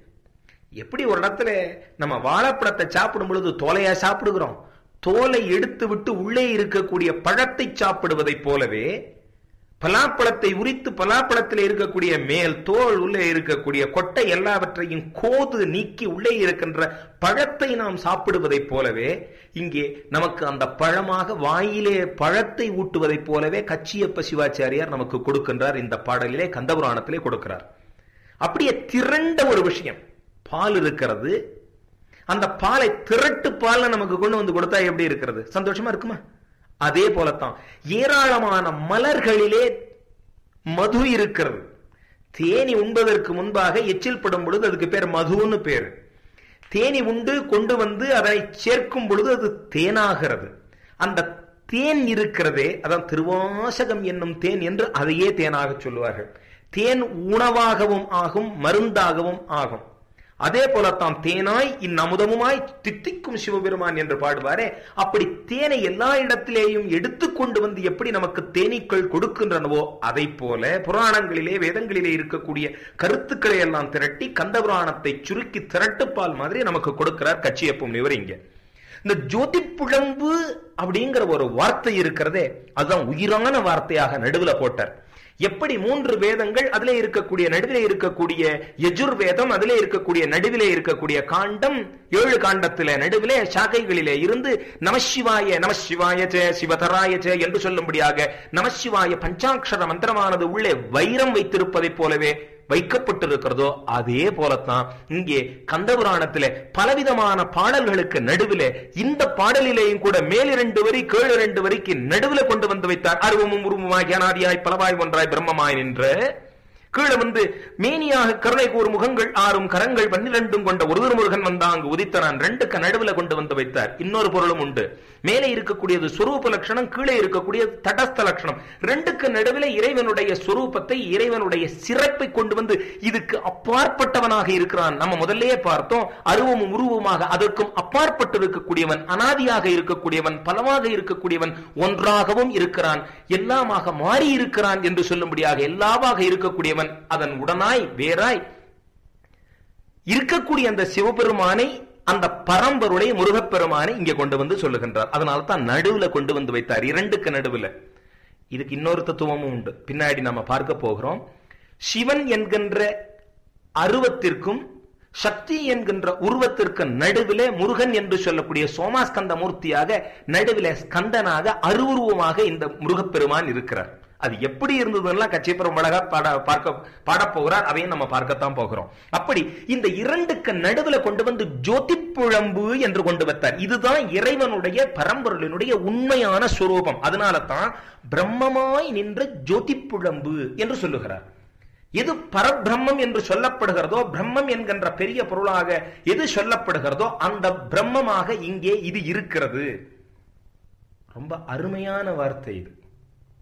எப்படி ஒரு இடத்துல நம்ம வாழைப்பழத்தை சாப்பிடும் பொழுது தோலையா சாப்பிடுகிறோம், தோலை எடுத்து விட்டு உள்ளே இருக்கக்கூடிய பழத்தை சாப்பிடுவதைப் போலவே பலாப்பழத்தை உரித்து பலாப்பழத்தில் இருக்கக்கூடிய மேல் தோல், உள்ளே இருக்கக்கூடிய கொட்டை எல்லாவற்றையும் கோது நீக்கி உள்ளே இருக்கின்ற பழத்தை நாம் சாப்பிடுவதைப் போலவே இங்கே நமக்கு அந்த பழமாக வாயிலே பழத்தை ஊட்டுவதைப் போலவே கச்சியப்ப சிவாச்சாரியார் நமக்கு கொடுக்கின்றார். இந்த பாடலிலே கந்தபுராணத்திலே கொடுக்கிறார். அப்படியே திரண்ட ஒரு விஷயம் பால் இருக்கிறது. அந்த பாலை திரட்டு பால் நமக்கு கொண்டு வந்து கொடுத்தா எப்படி இருக்கிறது? சந்தோஷமா இருக்குமா? அதே போலத்தான் ஏராளமான மலர்களிலே மது இருக்கிறது. தேனி உண்பதற்கு முன்பாக எச்சில் படும் பொழுது அதுக்கு பேர் மதுன்னு பேரு. தேனி உண்டு கொண்டு வந்து அதை சேர்க்கும் பொழுது அது தேனாகிறது. அந்த தேன் இருக்கிறதே, அதான் திருவாசகம் என்னும் தேன் என்று அதையே தேனாக சொல்லுவார்கள். தேன் உணவாகவும் ஆகும், மருந்தாகவும் ஆகும். அதே போலத்தான் தேனாய் இந்நமுதமுமாய் தித்திக்கும் சிவபெருமான் என்று பாடுவாரே, அப்படி தேனை எல்லா இடத்திலேயும் எடுத்துக்கொண்டு வந்து எப்படி நமக்கு தேனீக்கள் கொடுக்கின்றனவோ அதை போல புராணங்களிலே வேதங்களிலே இருக்கக்கூடிய கருத்துக்களை எல்லாம் திரட்டி கந்தபுராணத்தை சுருக்கி திரட்டுப்பால் மாதிரி நமக்கு கொடுக்கிறார் கச்சியப்பம் இவர். இங்க இந்த ஜோதி புழம்பு அப்படிங்கிற ஒரு வார்த்தை இருக்கிறதே, அதுதான் உயிரான வார்த்தையாக நடுவுல போட்டார். எப்படி மூன்று வேதங்கள் அதிலே இருக்கக்கூடிய நடுவிலே இருக்கக்கூடிய யஜுர்வேதம், அதிலே இருக்கக்கூடிய நடுவிலே இருக்கக்கூடிய காண்டம், ஏழு காண்டத்திலே நடுவிலே சாக்கைகளிலே இருந்து நமசிவாய நமசிவாய ச சிவதராய ச என்று சொல்லும்படியாக நமசிவாய பஞ்சாட்சர மந்திரமானது உள்ளே வைரம் வைத்திருப்பதைப் போலவே வைக்கப்பட்டிருக்கிறதோ அதே போலத்தான் இங்கே கந்தபுராணத்திலே பலவிதமான பாடல்களுக்கு நடுவிலே இந்த பாடலிலேயும் கூட மேலிரண்டு வரி கீழ் இரண்டு வரிக்கு நடுவில் கொண்டு வந்து வைத்தார். அருவமும் உருவமாய் அனாதியாய் பலவாய் ஒன்றாய் பிரம்மமாய் நின்ற கீழே வந்து மேனியாக கருணை கூறு முகங்கள் ஆறும் கரங்கள் பன்னிரண்டும் கொண்ட ஒரு முருகன் வந்தாங்கு உதித்தனான் ரெண்டுக்கு நடுவில் கொண்டு வந்து வைத்தார். இன்னொரு பொருளும் உண்டு. மேலே இருக்கக்கூடியது சொரூப லட்சணம், கீழே இருக்கக்கூடிய தடஸ்த லட்சணம். ரெண்டுக்கு நடுவில் இறைவனுடைய சொரூபத்தை, இறைவனுடைய சிறப்பை கொண்டு வந்து இதுக்கு அப்பாற்பட்டவனாக இருக்கிறான். நம்ம முதல்லயே பார்த்தோம், அருவமும் உருவமாக அதற்கும் அப்பாற்பட்டு இருக்கக்கூடியவன், அனாதியாக இருக்கக்கூடியவன், பலமாக இருக்கக்கூடியவன், ஒன்றாகவும் இருக்கிறான், எல்லாமாக மாறி இருக்கிறான் என்று சொல்லும்படியாக எல்லாவாக இருக்கக்கூடியவன், அதன் உடனாய் வேறாய் இருக்கக்கூடிய அந்த சிவபெருமானை, அந்த பரம்பொருளை முருகப்பெருமானை இங்கே கொண்டு வந்து சொல்லுகின்றார். அதனால தான் நடுவுல கொண்டு வந்து வைத்தார், இரண்டுக்கு நடுவுல. இதுக்கு இன்னொரு தத்துவமும் உண்டு, பின்னாடி நம்ம பார்க்க போகிறோம். சிவன் என்கின்ற அருவத்திற்கும் சக்தி என்கின்ற உருவத்திற்கு நடுவிலே முருகன் என்று சொல்லக்கூடிய சோமாஸ்கந்த மூர்த்தியாக நடுவிலே ஸ்கந்தனாக அருவுருவமாக இந்த முருகப்பெருமான் இருக்கிறார். அது எப்படி இருந்ததுன்னா கச்சியப்பெரும் அழகா பாட பார்க்க பாடப்போகிறார். அதையும் நம்ம பார்க்கத்தான் போகிறோம். அப்படி இந்த இரண்டுக்கு நடுவுல கொண்டு வந்து ஜோதி புழம்பு என்று கொண்டு வைத்தார். இதுதான் இறைவனுடைய பரம்பொருளினுடைய உண்மையான சுரூபம். அதனால தான் பிரம்மமாய் நின்ற ஜோதி புழம்பு என்று சொல்லுகிறார். எது பரபிரம்மம் என்று சொல்லப்படுகிறதோ, பிரம்மம் என்கின்ற பெரிய பொருளாக எது சொல்லப்படுகிறதோ அந்த பிரம்மமாக இங்கே இது இருக்கிறது. ரொம்ப அருமையான வார்த்தை இது.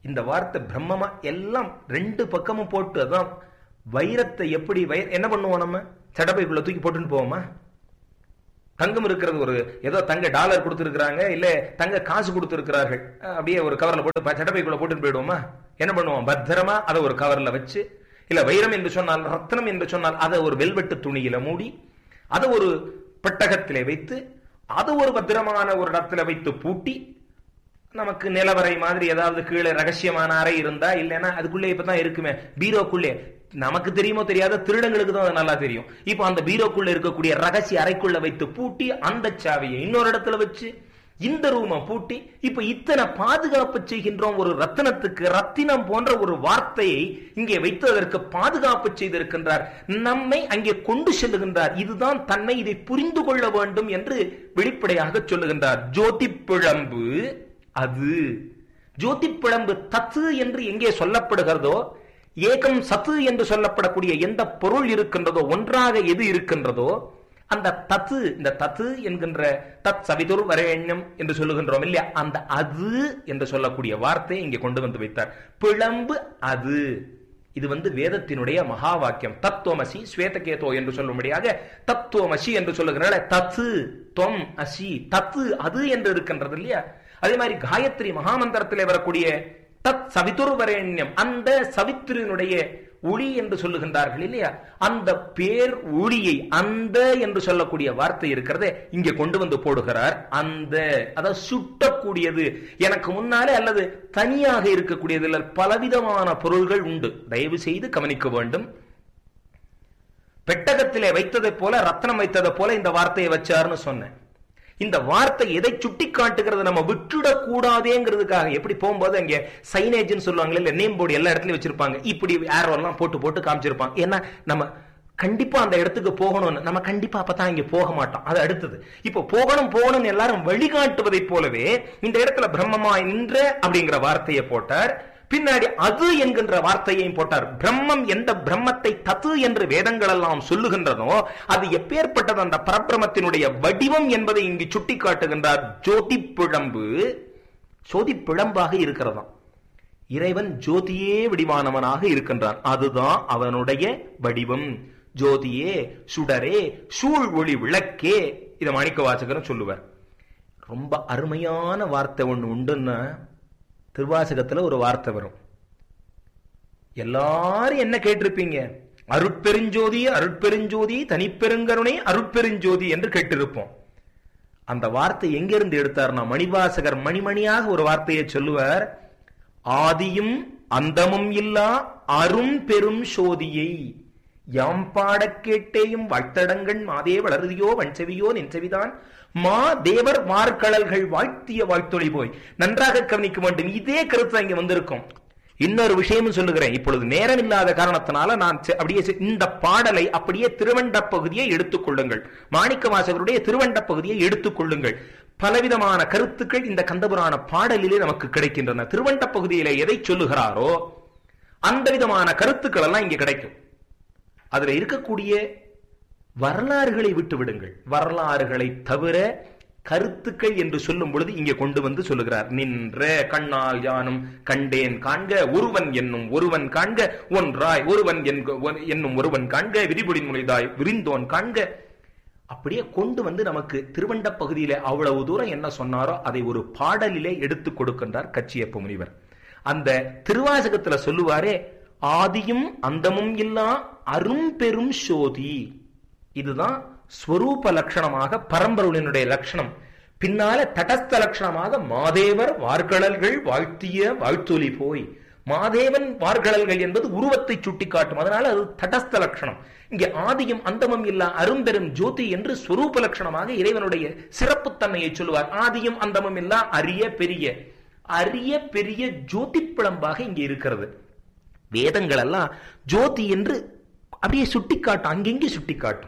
இந்த வார்த்தை பிரம்மமா எல்லாம் ரெண்டு பக்கமும் போட்டு, அதான் வைரத்தை எப்படி என்ன பண்ணுவோம், நம்ம சடப்பைக்குள்ள தூக்கி போட்டுன்னு போவோமா? தங்கம் இருக்கிறது ஒரு ஏதோ தங்க டாலர் கொடுத்துருக்காங்க, இல்ல தங்க காசு கொடுத்துருக்கிறார்கள், அப்படியே ஒரு கவர்ல போட்டு சடப்பைக்குள்ள போட்டுன்னு போயிடுவோமா? என்ன பண்ணுவோம்? பத்திரமா அதை ஒரு கவர்ல வச்சு, இல்ல வைரம் என்று சொன்னால் ரத்னம் என்று சொன்னால் அதை ஒரு வெல்வெட்டு துணியில மூடி, அதை ஒரு பெட்டகத்திலே வைத்து, அதை ஒரு பத்திரமான ஒரு இடத்துல வைத்து பூட்டி, நமக்கு நிலவரை மாதிரி ஏதாவது கீழே ரகசியமான அறை இருந்தா, இல்லைன்னா அதுக்குள்ளே இப்பதான் இருக்குமே பீரோக்குள்ளே, நமக்கு தெரியுமோ தெரியாத திருடங்களுக்கு தான் அது நல்லா தெரியும். இப்ப அந்த பீரோக்குள்ள இருக்கக்கூடிய ரகசிய அறைக்குள்ள வைத்து பூட்டி, அந்த சாவியை இன்னொரு இடத்துல வச்சு இந்த ரூமை பூட்டி, இப்ப இத்தனை பாதுகாப்பு செய்கின்றோம். ஒரு ரத்தினத்துக்கு ரத்தினம் போன்ற ஒரு வார்த்தையை இங்கே வைத்து அதற்கு பாதுகாப்பு செய்திருக்கின்றார், நம்மை அங்கே கொண்டு செல்லுகின்றார். இதுதான் தன்மை, இதை புரிந்து கொள்ள வேண்டும் என்று வெளிப்படையாக சொல்லுகின்றார். ஜோதி பிழம்பு அது, ஜோதி பிழம்பு தத்து என்று எங்கே சொல்லப்படுகிறதோ, ஏகம் சத்து என்று சொல்லப்படக்கூடிய எந்த பொருள் இருக்கின்றதோ, ஒன்றாக எது இருக்கின்றதோ அந்த தத்து, இந்த தத்து என்கின்ற தத் சவிதுர் வரேண்யம் என்று சொல்லுகின்றோம் இல்லையா, அந்த அது என்று சொல்லக்கூடிய வார்த்தை இங்கே கொண்டு வந்து வைத்தார். பிழம்பு அது, இது வந்து வேதத்தினுடைய மகா வாக்கியம். தத்துவமசி ஸ்வேதகேதோ என்று சொல்லும்படியாக தத்துவமசி என்று சொல்லுகிற தத்து தொம் அசி, தத்து அது என்று இருக்கின்றது இல்லையா. அதே மாதிரி காயத்ரி மகாமந்திரத்திலே வரக்கூடிய தத் சவிதுர் வரேண்யம், அந்த சவித்ரினுடைய ஒளி என்று சொல்லுகின்றார்கள் இல்லையா, அந்த பேர் ஒளியை அந்த என்று சொல்லக்கூடிய வார்த்தை இருக்கிறதே இங்கே கொண்டு வந்து போடுகிறார். அந்த அதாவது சுட்டக்கூடியது, எனக்கு முன்னாலே அல்லது தனியாக இருக்கக்கூடியது, பலவிதமான பொருள்கள் உண்டு, தயவு செய்து கவனிக்க வேண்டும். பெட்டகத்திலே வைத்ததை போல ரத்னம் வைத்ததை போல இந்த வார்த்தையை வச்சார்னு சொன்னேன். இந்த வார்த்தை எதை சுட்டி காட்டுகிறது, நம்ம விட்டுடக் கூடாதேங்கிறதுக்காக. எப்படி போகும்போது அங்கே சைனேஜ்னு சொல்லுவாங்க இல்ல, நேம் போர்டு எல்லா இடத்துலயும் வச்சிருப்பாங்க, இப்படி ஏரோ எல்லாம் போட்டு போட்டு காமிச்சிருப்பாங்க. ஏன்னா நம்ம கண்டிப்பா அந்த இடத்துக்கு போகணும்னு, நம்ம கண்டிப்பா அப்பதான் இங்க போக மாட்டோம், அது அடுத்தது. இப்போ போகணும் போகணும் எல்லாரும் வழிகாட்டுவதை போலவே இந்த இடத்துல பிரம்மமாய் நின்ற அப்படிங்கிற வார்த்தையை போட்டார். பின்னாடி அது என்கின்ற வார்த்தையையும் போட்டார். பிரம்மம் எந்த பிரம்மத்தை தத்து என்று வேதங்கள் எல்லாம் சொல்லுகின்றனோ அது எப்பேற்பட்டது, அந்த பரபிரமத்தினுடைய வடிவம் என்பதை இங்கு சுட்டி காட்டுகின்றார். ஜோதி பிழம்பு, ஜோதி பிழம்பாக இருக்கிறதாம். இறைவன் ஜோதியே வடிவானவனாக இருக்கின்றான், அதுதான் அவனுடைய வடிவம். ஜோதியே, சுடரே, சூழ் ஒளி விளக்கே, இதை மாணிக்க வாசகரும் சொல்லுவார். ரொம்ப அருமையான வார்த்தை ஒண்ணு உண்டுன்னா திருவாசகத்துல ஒரு வார்த்தை வரும், எல்லாரும் என்ன கேட்டிருப்பீங்க, அருட்பெருஞ்சோதி அருட்பெருஞ்சோதி தனிப்பெருங்கருணை அருட்பெருஞ்சோதி என்று கேட்டிருப்போம். அந்த வார்த்தை எங்கிருந்து எடுத்தார்னா, மணிவாசகர் மணிமணியாக ஒரு வார்த்தையை சொல்லுவார். ஆதியும் அந்தமும் இல்லா அரும் பெரும் சோதியை யாம் பாட கேட்டேயும் வாழ்த்தடங்கண் மாதே வளருதியோ வன்செவியோ நின்செவிதான் மா தேவர் வார்கழல்கள் வாழ்த்திய வாழ்த்தொழி போய். நன்றாக கவனிக்க வேண்டும், இதே கருத்து இங்க வந்திருக்கும். இன்னொரு விஷயமும் சொல்லுகிறேன், இப்பொழுது நேரம் இல்லாத காரணத்தினால நான் அப்படியே இந்த பாடலை அப்படியே திருவண்ட பகுதியை எடுத்துக் கொள்ளுங்கள், மாணிக்க வாசகருடைய திருவண்ட பகுதியை எடுத்துக் கொள்ளுங்கள். பலவிதமான கருத்துக்கள் இந்த கந்தபுராண பாடலிலே நமக்கு கிடைக்கின்றன. திருவண்ட பகுதியிலே எதை சொல்லுகிறாரோ அந்த விதமான கருத்துக்கள் எல்லாம் இங்கே கிடைக்கும். அதுல இருக்கக்கூடிய வரலாறுகளை விட்டு விடுங்கள், வரலாறுகளை தவிர கருத்துக்கள் என்று சொல்லும் பொழுது இங்கே கொண்டு வந்து சொல்லுகிறார். நின்ற கண்ணால் யானும் கண்டேன் காண்க ஒருவன் என்னும் ஒருவன் காண்க ஒன்றாய் ஒருவன் என்னும் ஒருவன் காண்க விரிபுடி முனைதாய் விரிந்தோன் காண்க. அப்படியே கொண்டு வந்து நமக்கு திருவண்ட பகுதியிலே அவ்வளவு தூரம் என்ன சொன்னாரோ அதை ஒரு பாடலிலே எடுத்து கொடுக்கின்றார் கச்சியப்ப முனிவர். அந்த திருவாசகத்துல சொல்லுவாரே, ஆதியும் அந்தமும் இல்லா அரும் பெரும் சோதி, இதுதான் ஸ்வரூப லட்சணமாக பரம்பொருளினுடைய லட்சணம். பின்னால தடஸ்த லட்சணமாக மாதேவர் வார்கழல்கள் வாழ்த்திய வாழ்த்தொலி போய், மாதேவன் வார்கழல்கள் என்பது உருவத்தை சுட்டி காட்டும், அதனால அது தடஸ்த லட்சணம். இங்கே ஆதியும் அந்தமும் இல்லா அரும்பெரும் ஜோதி என்று ஸ்வரூப லட்சணமாக இறைவனுடைய சிறப்புத்தன்மையை சொல்லுவார். ஆதியும் அந்தமும் இல்லா அரிய பெரிய, அரிய பெரிய ஜோதி பிழம்பாக இங்கே இருக்கிறது. வேதங்கள் எல்லாம் ஜோதி என்று அப்படியே சுட்டி காட்டும், அங்கெங்கே சுட்டி காட்டும்.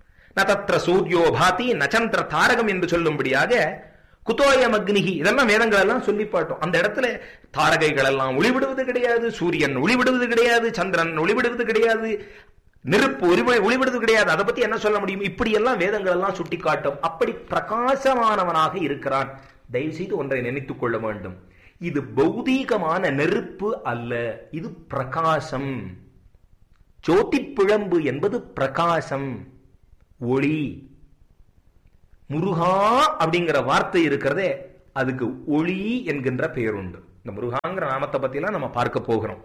நதத்ர சூர்யோ பாதி நச்சந்திர தாரகம் என்று சொல்லும்படியாக குதோயம் அக்னிகி, இதெல்லாம் வேதங்கள் எல்லாம் சொல்லி பாட்டோம். அந்த இடத்துல தாரகைகள் எல்லாம் ஒளிவிடுவது கிடையாது, சூரியன் ஒளிவிடுவது கிடையாது, சந்திரன் ஒளிவிடுவது கிடையாது, நெருப்பு ஒளிவிடுவது கிடையாது. அதை பத்தி என்ன சொல்ல முடியும்? இப்படி எல்லாம் வேதங்கள் எல்லாம் சுட்டி காட்டும். அப்படி பிரகாசமானவனாக இருக்கிறான். தயவு செய்து ஒன்றை நினைத்துக் கொள்ள வேண்டும், இது பௌதீகமான நெருப்பு அல்ல, இது பிரகாசம். ஜோதி பிழம்பு என்பது பிரகாசம், ஒளி. முருகா அப்படிங்கிற வார்த்தை இருக்கிறதே, அதுக்கு ஒளி என்கின்ற பெயர் உண்டு. இந்த முருகாங்கிற நாமத்தை பத்தி எல்லாம் நம்ம பார்க்க போகிறோம்.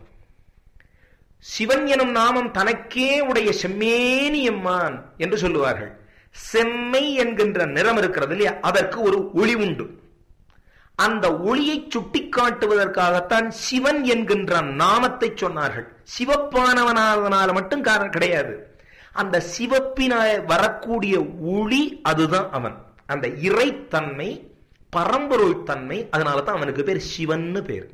சிவன் எனும் நாமம் தனக்கே உடைய செம்மேனி எம்மான் என்று சொல்லுவார்கள். செம்மை என்கின்ற நிறம் இருக்கிறது இல்லையா, அதற்கு ஒரு ஒளி உண்டு. அந்த ஒளியை சுட்டிக்காட்டுவதற்காகத்தான் சிவன் என்கின்ற நாமத்தை சொன்னார்கள். சிவப்பானவனாதனால மட்டும் காரணம் கிடையாது, அந்த சிவப்பினால வரக்கூடிய ஒளி அதுதான் அவன். அந்த இறைத்தன்மை, பரம்பொருள் தன்மை, அதனால தான் அவனுக்கு பேர் சிவன்னு பேர்.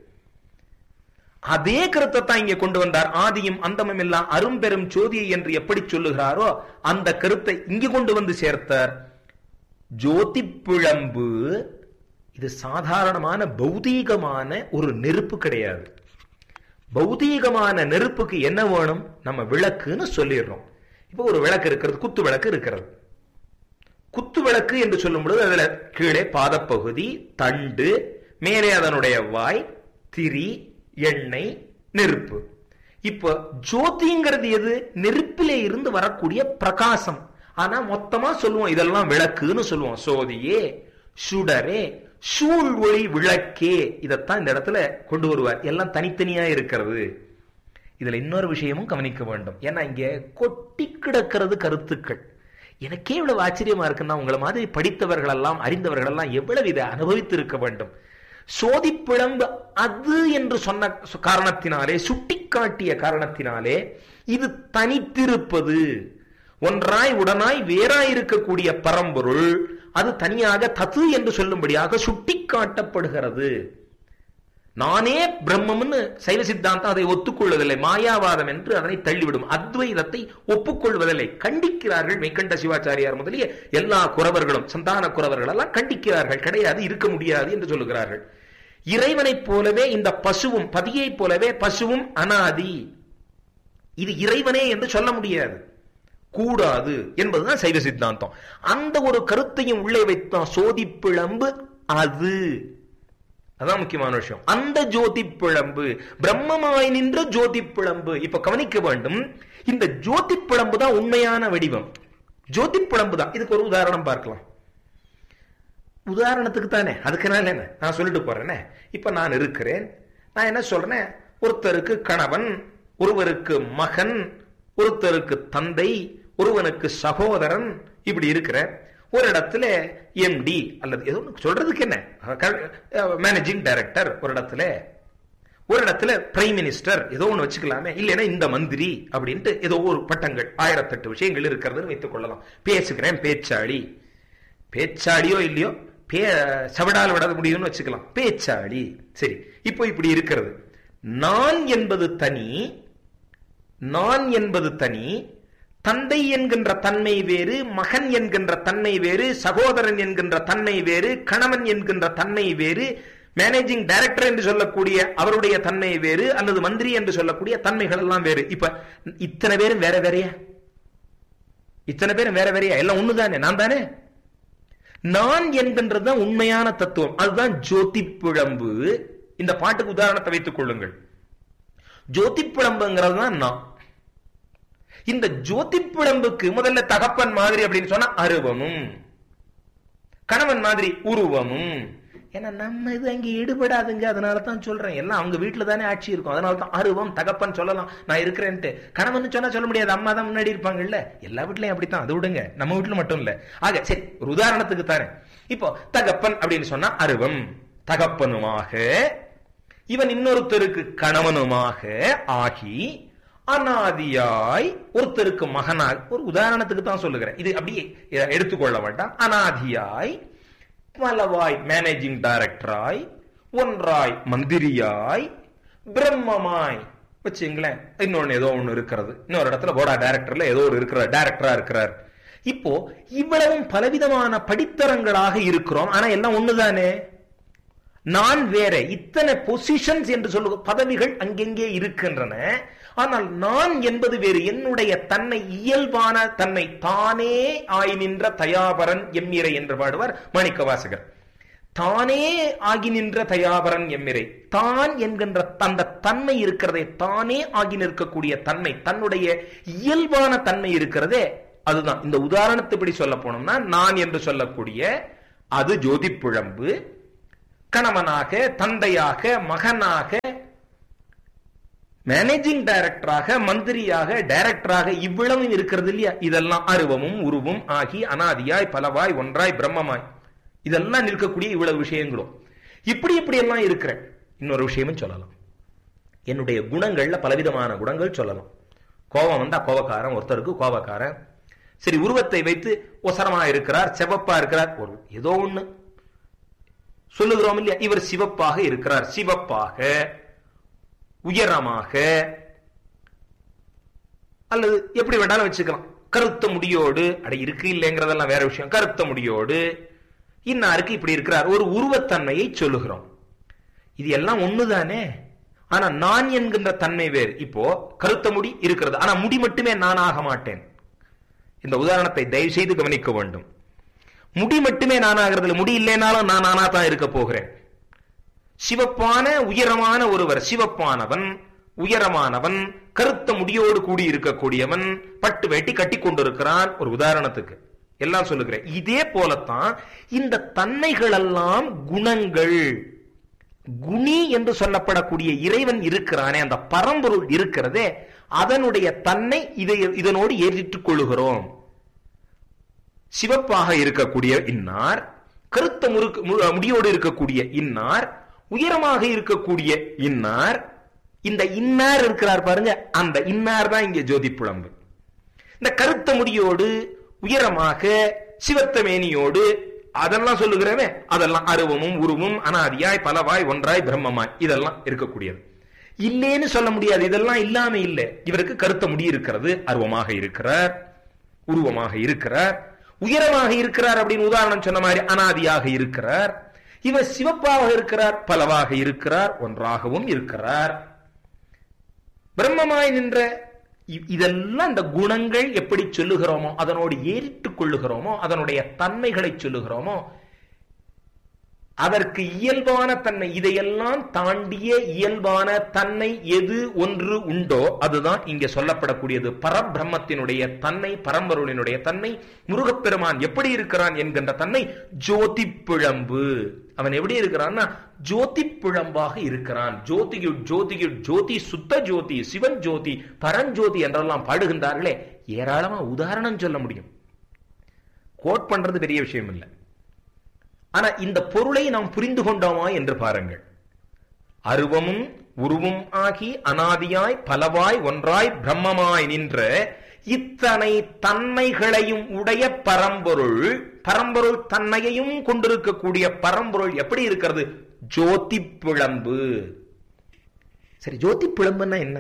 அதே கருத்தை தான் இங்கே கொண்டு வந்தார். ஆதியும் அந்தமும் எல்லாம் அரும்பெரும் ஜோதியை என்று எப்படி சொல்லுகிறாரோ அந்த கருத்தை இங்கு கொண்டு வந்து சேர்த்தார். ஜோதி பிழம்பு இது சாதாரணமான பௌதீகமான ஒரு நெருப்பு கிடையாது. பௌதீகமான நெருப்புக்கு என்ன வேணும்? நம்ம விளக்குன்னு சொல்லிடுறோம். இப்போ ஒரு விளக்கு இருக்கிறது, குத்து விளக்கு இருக்கிறது. குத்து விளக்கு என்று சொல்லும் பொழுது அதுல கீழே பாதப்பகுதி, தண்டு, மேலே அதனுடைய வாய், திரி, எண்ணெய், நெருப்பு. இப்போ ஜோதிங்கிறது எது? நெருப்பிலே இருந்து வரக்கூடிய பிரகாசம். ஆனா மொத்தமா சொல்லுவோம் இதெல்லாம் விளக்குன்னு சொல்லுவோம். சோதியே, சுடரே, சூழ் ஒளி விளக்கே, இதத்தான் இந்த இடத்துல கொண்டு வருவார். எல்லாம் தனித்தனியா இருக்கிறது. இதுல இன்னொரு விஷயமும் கவனிக்க வேண்டும். ஏன்னா இங்க கொட்டி கிடக்கிறது கருத்துக்கள். எனக்கே இவ்வளவு ஆச்சரியமா இருக்குன்னா, உங்களை மாதிரி படித்தவர்கள் எல்லாம், அறிந்தவர்கள் எல்லாம் எவ்வளவு இதை அனுபவித்து இருக்க வேண்டும். சோதி பிழம்பு அது என்று சொன்ன காரணத்தினாலே, சுட்டிக்காட்டிய காரணத்தினாலே, இது தனித்திருப்பது, ஒன்றாய் உடனாய் வேறாய் இருக்கக்கூடிய பரம்பொருள், அது தனியாக தத்து என்று சொல்லும்படியாக சுட்டிக்காட்டப்படுகிறது. நானே பிரம்மம்னு சைவ சித்தாந்தம் அதை ஒத்துக்கொள்வதில்லை, மாயாவாதம் என்று அதனை தள்ளிவிடும். அத்வைதத்தை ஒப்புக்கொள்வதில்லை, கண்டிக்கிறார்கள். மெய்கண்ட சிவாச்சாரியார் முதலிய எல்லா குறவர்களும், சந்தான குறவர்கள் எல்லாம் கண்டிக்கிறார்கள். கிடையாது, இருக்க முடியாது என்று சொல்லுகிறார்கள். இறைவனைப் போலவே இந்த பசுவும், பதியை போலவே பசுவும் அனாதி, இது இறைவனே என்று சொல்ல முடியாது, கூடாது என்பதுதான் சைவ சித்தாந்தம். அந்த ஒரு கருத்தையும் உள்ளே வைத்தான் சோதி பிழம்பு. அது அதான் முக்கியமான விஷயம். அந்த ஜோதி பிழம்பு, பிரம்மமாய் நின்ற ஜோதி பிழம்பு. இப்ப கவனிக்க வேண்டும், இந்த ஜோதி பிழம்பு தான் உண்மையான வடிவம். ஜோதி பிழம்பு தான். இதுக்கு ஒரு உதாரணம் பார்க்கலாம். உதாரணத்துக்கு தானே, அதுக்குனால என்ன நான் சொல்லிட்டு போறேனே. இப்ப நான் இருக்கிறேன், நான் என்ன சொல்றேன், ஒருத்தருக்கு கணவன், ஒருவருக்கு மகன், ஒருத்தருக்கு தந்தை, ஒருவனுக்கு சகோதரன், இப்படி இருக்கிற ஒரு இடத்துல எம்டி அல்லது ஏதோ சொல்றதுக்கு என்ன, மேனேஜிங் டைரக்டர் ஒரு இடத்துல, ஒரு இடத்துல பிரைம் மினிஸ்டர், ஏதோ ஒண்ணு வச்சுக்கலாமே. இல்லைன்னா இந்த மந்திரி அப்படின்ட்டு ஏதோ ஒரு பட்டங்கள், ஆயிரத்தெட்டு விஷயங்கள் இருக்கிறதுன்னு வைத்துக் கொள்ளலாம். பேசுகிறேன், பேச்சாளி, பேச்சாளியோ இல்லையோ, பே சவடால் விட முடியும்னு வச்சுக்கலாம், பேச்சாளி. சரி, இப்போ இப்படி இருக்கிறது. நான் என்பது தனி, நான் என்பது தனி, தந்தை என்கின்ற தன்மை வேறு, மகன் என்கின்ற தன்மை வேறு, சகோதரன் என்கின்ற தன்மை வேறு, கணவன் என்கின்ற தன்மை வேறு, மேனேஜிங் டைரக்டர் என்று சொல்லக்கூடிய அவருடைய தன்மை வேறு, அல்லது மந்திரி என்று சொல்லக்கூடிய தன்மைகள் எல்லாம் வேறு. இப்ப இத்தனை பேரும் வேற வேறையா? இத்தனை பேரும் வேற வேறையா? எல்லாம் ஒண்ணுதானே, நான் தானே. நான் என்கின்றது உண்மையான தத்துவம், அதுதான் ஜோதி பிழம்பு. இந்த பாட்டுக்கு உதாரணத்தை வைத்துக் கொள்ளுங்கள். ஜோதி பிழம்புங்கிறது தான் நான். இந்த ஜோதி பிழம்புக்கு முதல்ல தகப்பன் மாதிரி அப்படின்னு சொன்னா அருவமும், கணவன் மாதிரி உருவமும். ஏன்னா நம்ம இது அங்க ஈடுபடாதுங்க, அதனால தான் சொல்றேன். எல்லாம் அவங்க வீட்டுல தானே ஆட்சி இருக்கும், அதனால தான் அருவம். தகப்பன் சொல்லலாம் நான் இருக்கிறேன்ட்டு, கணவன் சொன்னா சொல்ல முடியாது, அம்மா தான் முன்னாடி இருப்பாங்கல்ல. எல்லா வீட்லயும் அப்படித்தான், அது விடுங்க, நம்ம வீட்டுல மட்டும் இல்ல. ஆக சரி, ஒரு உதாரணத்துக்கு தானே. இப்போ தகப்பன் அப்படின்னு சொன்னா அருவம், தகப்பனுமாக, இவன் இன்னொருத்தருக்கு கணவனுமாக ஆகி அனாதியாய் ஒருத்தருக்கு மகனாய், ஒரு உதாரணத்துக்கு தான் சொல்லுகிறேன், இது அப்படியே எடுத்துக்கொள்ள வேண்டாம். அனாதியாய் பலவாய் மேனேஜிங் டைரக்டராய், ஒன்றாய் மந்திரியாய், பிரம்மமாய் வச்சுங்களேன். இன்னொன்னு ஏதோ ஒண்ணு இருக்கிறது, இன்னொரு இடத்துல போடா டைரக்டர்ல ஏதோ ஒரு இருக்கிற டைரக்டரா இருக்கிறார். இப்போ இவ்வளவும் பலவிதமான படித்தரங்களாக இருக்கிறோம், ஆனா எல்லாம் ஒண்ணுதானே. நான் வேற, இத்தனை பொசிஷன்ஸ் என்று சொல்லுக பதவிகள் அங்கெங்கே இருக்கின்றன, ஆனால் நான் என்பது வேறு. என்னுடைய தன்னை, இயல்பான தன்னை தானே ஆய் நின்ற தயாபரன் எம்மிரை என்று பாடுவார் மாணிக்க வாசகர். தானே ஆகி நின்ற தயாபரன் எம்மிரை. தான் என்கின்ற அந்த தன்மை இருக்கிறதே, தானே ஆகி நிற்கக்கூடிய தன்மை, தன்னுடைய இயல்பான தன்மை இருக்கிறதே, அதுதான். இந்த உதாரணத்தைப்படி சொல்ல போனோம்னா, நான் என்று சொல்லக்கூடிய அது ஜோதி பிழம்பு. கணவனாக, தந்தையாக, மகனாக, மேனேஜிங் டைரக்டராக, மந்திரியாக, டைரக்டராக இவ்வளவு இருக்கிறது இல்லையா? இதெல்லாம் அருவமும் உருவும் ஆகி அனாதியாய் பலவாய் ஒன்றாய் பிரம்மமாய் இதெல்லாம் நிற்கக்கூடிய இவ்வளவு விஷயங்களும் இப்படி இப்படி எல்லாம் இருக்கிற இன்னொரு விஷயமும் சொல்லலாம். என்னுடைய குணங்கள்ல பலவிதமான குணங்கள் சொல்லலாம். கோபம் வந்தா கோபக்காரன், ஒருத்தருக்கு கோபக்காரன். சரி, உருவத்தை வைத்து ஒசரமா இருக்கிறார், செவப்பா இருக்கிறார், ஒரு ஏதோ ஒண்ணு சொல்லுகிறோம் இல்லையா? இவர் சிவப்பாக இருக்கிறார், சிவப்பாக, உயரமாக, அல்லது எப்படி வேண்டாலும் வச்சுக்கலாம். கருத்த முடியோடு, அட இருக்கு இல்லைங்கிறதெல்லாம் வேற விஷயம். கருத்த முடியோடு இன்னாருக்கு இப்படி இருக்கிறார், ஒரு உருவத்தன்மையை சொல்லுகிறோம். இது எல்லாம் ஒண்ணுதானே. ஆனா நான் என்கின்ற தன்மை வேறு. இப்போ கருத்த முடி இருக்கிறது, ஆனா முடி மட்டுமே நான் ஆக மாட்டேன். இந்த உதாரணத்தை தயவு செய்து கவனிக்க வேண்டும். முடி மட்டுமே நானாகிறது, முடி இல்லைனாலும் நான் நானா தான் இருக்க போகிறேன். சிவப்பான உயரமான ஒருவர், சிவப்பானவன், உயரமானவன், கருத்த முடியோடு கூடி இருக்கக்கூடியவன், பட்டு வேட்டி கட்டி கொண்டிருக்கிறான், ஒரு உதாரணத்துக்கு எல்லாம் சொல்லுகிறேன். இதே போலத்தான் இந்த தன்மைகள் எல்லாம் குணங்கள். குணி என்று சொல்லப்படக்கூடிய இறைவன் இருக்கிறானே, அந்த பரம்பொருள் இருக்கிறதே, அதனுடைய தன்னை இதை இதனோடு ஏற்றிட்டுக் கொள்ளுகிறோம். சிவப்பாக இருக்கக்கூடிய இன்னார், கருத்த முடியோடு இருக்கக்கூடிய இன்னார், உயரமாக இருக்கக்கூடிய இன்னார், இந்த இன்னார் இருக்கிறார் பாருங்க, அந்த இன்னார் தான் இங்கே ஜோதி புலம்பு. இந்த கருத்த முடியோடு, உயரமாக, சிவத்த மேனியோடு அதெல்லாம் சொல்லுகிறவே, அதெல்லாம் அருவமும் உருவும் அனாதியாய் பலவாய் ஒன்றாய் பிரம்மமாய் இதெல்லாம் இருக்கக்கூடியது. இல்லேன்னு சொல்ல முடியாது, இதெல்லாம் இல்லாம இல்லை. இவருக்கு கருத்த முடி இருக்கிறது, அருவமாக இருக்கிறார், உருவமாக இருக்கிறார், உயரமாக இருக்கிறார் அப்படின்னு உதாரணம் சொன்ன மாதிரி அனாதியாக இருக்கிறார். இவர் சிவப்பாக இருக்கிறார், பலவாக இருக்கிறார், ஒன்றாகவும் இருக்கிறார், பிரம்மமாய் நின்ற. இதெல்லாம் இந்த குணங்கள் எப்படி சொல்லுகிறோமோ, அதனோடு ஏறிட்டுக் கொள்ளுகிறோமோ, அதனுடைய தன்மைகளை சொல்லுகிறோமோ, அதற்கு இயல்பான தன்மை, இதையெல்லாம் தாண்டிய இயல்பான தன்மை எது ஒன்று உண்டோ அதுதான் இங்கே சொல்லப்படக்கூடியது. பரபிரம்மத்தினுடைய தன்மை, பரம்பொருளினுடைய தன்மை, முருகப்பெருமான் எப்படி இருக்கிறான் என்கின்ற தன்மை ஜோதி பிழம்பு. அவன் எப்படி இருக்கிறான்னா ஜோதி பிழம்பாக இருக்கிறான். ஜோதியுட் ஜோதியுட் ஜோதி, சுத்த ஜோதி, சிவன் ஜோதி, பரஞ்சோதி என்றெல்லாம் பாடுகின்றார்களே, ஏராளமா உதாரணம் சொல்ல முடியும். கோட் பண்றது பெரிய விஷயம் இல்லை. ஆனா இந்த பொருளை நாம் புரிந்து கொண்டோமா என்று பாருங்கள். அருவமும் உருவும் ஆகி அனாதியாய் பலவாய் ஒன்றாய் பிரம்மமாய் நின்ற இத்தனை தன்மைகளையும் உடைய பரம்பொருள், பரம்பொருள் தன்மையையும் கொண்டிருக்கக்கூடிய பரம்பொருள் எப்படி இருக்கிறது? ஜோதி பிழம்பு. சரி, ஜோதி பிழம்புன்னா என்ன?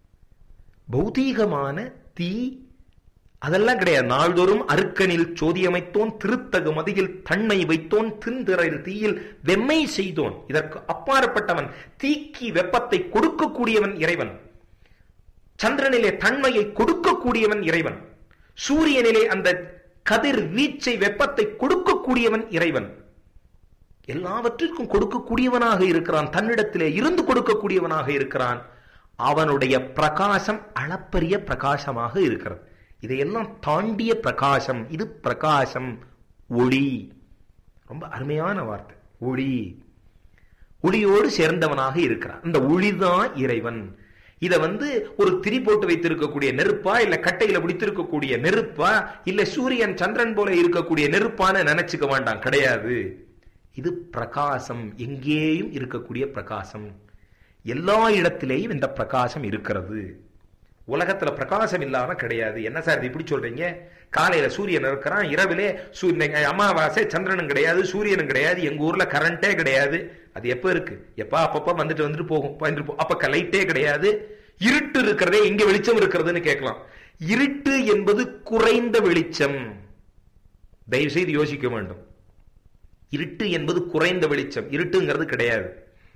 பௌதீகமான தீ அதெல்லாம் கிடையாது. நாள்தோறும் அருக்கனில் சோதியமைத்தோன், திருத்தகு மதியில் தன்மை வைத்தோன், தின்திரையில் தீயில் வெம்மை செய்தோன். இதற்கு அப்பாற்பட்டவன், தீக்கி வெப்பத்தை கொடுக்கக்கூடியவன் இறைவன். சந்திரனிலே தன்மையை கொடுக்கக்கூடியவன் இறைவன். சூரியனிலே அந்த கதிர் வீச்சை வெப்பத்தை கொடுக்கக்கூடியவன் இறைவன். எல்லாவற்றிற்கும் கொடுக்கக்கூடியவனாக இருக்கிறான். தன்னிடத்திலே இருந்து கொடுக்கக்கூடியவனாக இருக்கிறான். அவனுடைய பிரகாசம் அளப்பரிய பிரகாசமாக இருக்கிறது. இதையெல்லாம் தாண்டிய பிரகாசம். இது பிரகாசம், ஒளி. ரொம்ப அருமையான வார்த்தை, ஒளி. ஒளியோடு சேர்ந்தவனாக இருக்கிறான். இந்த ஒளிதான் இறைவன். இத வந்து ஒரு திரி போட்டு வைத்திருக்கக்கூடிய நெருப்பா, இல்ல கட்டையில பிடித்திருக்கக்கூடிய நெருப்பா, இல்ல சூரியன் சந்திரன் போல இருக்கக்கூடிய நெருப்பான நினைச்சுக்க வேண்டாம், கிடையாது. இது பிரகாசம், எங்கேயும் இருக்கக்கூடிய பிரகாசம். எல்லா இடத்திலேயும் இந்த பிரகாசம் இருக்கிறது. உலகத்துல பிரகாசம் இல்லாம கிடையாது. என்ன சார் இப்படி சொல்றீங்க? காலையில சூரியன் இருக்கிறான், இரவிலே அமாவாசை, சந்திரனும் கிடையாது, சூரியனும் கிடையாது, எங்க ஊர்ல கரண்டே கிடையாது. அது எப்ப இருக்கு? எப்ப அப்பப்ப வந்துட்டு வந்துட்டு போகும், வந்துட்டு போ. அப்ப லைட்டே கிடையாது. இருட்டு இருக்கிறதே, இங்க வெளிச்சம் இருக்கிறதுன்னு கேட்கலாம். இருட்டு என்பது குறைந்த வெளிச்சம். தயவு செய்து யோசிக்க வேண்டும். இருட்டு என்பது குறைந்த வெளிச்சம், இருட்டுங்கிறது கிடையாது.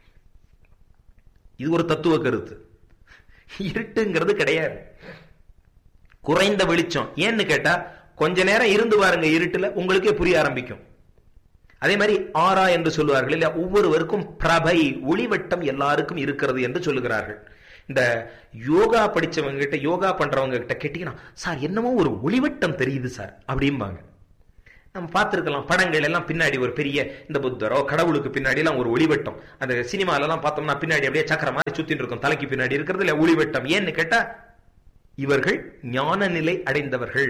இது ஒரு தத்துவ கருத்து. இருட்டுங்கிறது கிடையாது, குறைந்த வெளிச்சம். ஏன்னு கேட்டா, கொஞ்ச நேரம் இருந்து பாருங்க இருட்டுல, உங்களுக்கே புரிய ஆரம்பிக்கும். அதே மாதிரி ஆரா என்று சொல்லுவார்கள் இல்ல, ஒவ்வொருவருக்கும் பிரபை ஒளிவட்டம் எல்லாருக்கும் இருக்கிறது என்று சொல்லுகிறார்கள். இந்த யோகா படிச்சவங்க கிட்ட, யோகா பண்றவங்க கிட்ட கேட்டீங்கன்னா, சார் என்னமோ ஒரு ஒளிவட்டம் தெரியுது சார் அப்படிம்பாங்க. நம்ம பார்த்திருக்கலாம் படங்கள் எல்லாம், பின்னாடி ஒரு பெரிய இந்த புத்தரோ கடவுளுக்கு பின்னாடி எல்லாம் ஒரு ஒளிவட்டம். அந்த சினிமால எல்லாம் பார்த்தோம்னா பின்னாடி அப்படியே சக்கர மாதிரி சுத்திட்டு இருக்கும், தலைக்கு பின்னாடி இருக்கிறது இல்ல ஒளிவட்டம். ஏன்னு கேட்டா, இவர்கள் ஞான நிலை அடைந்தவர்கள்,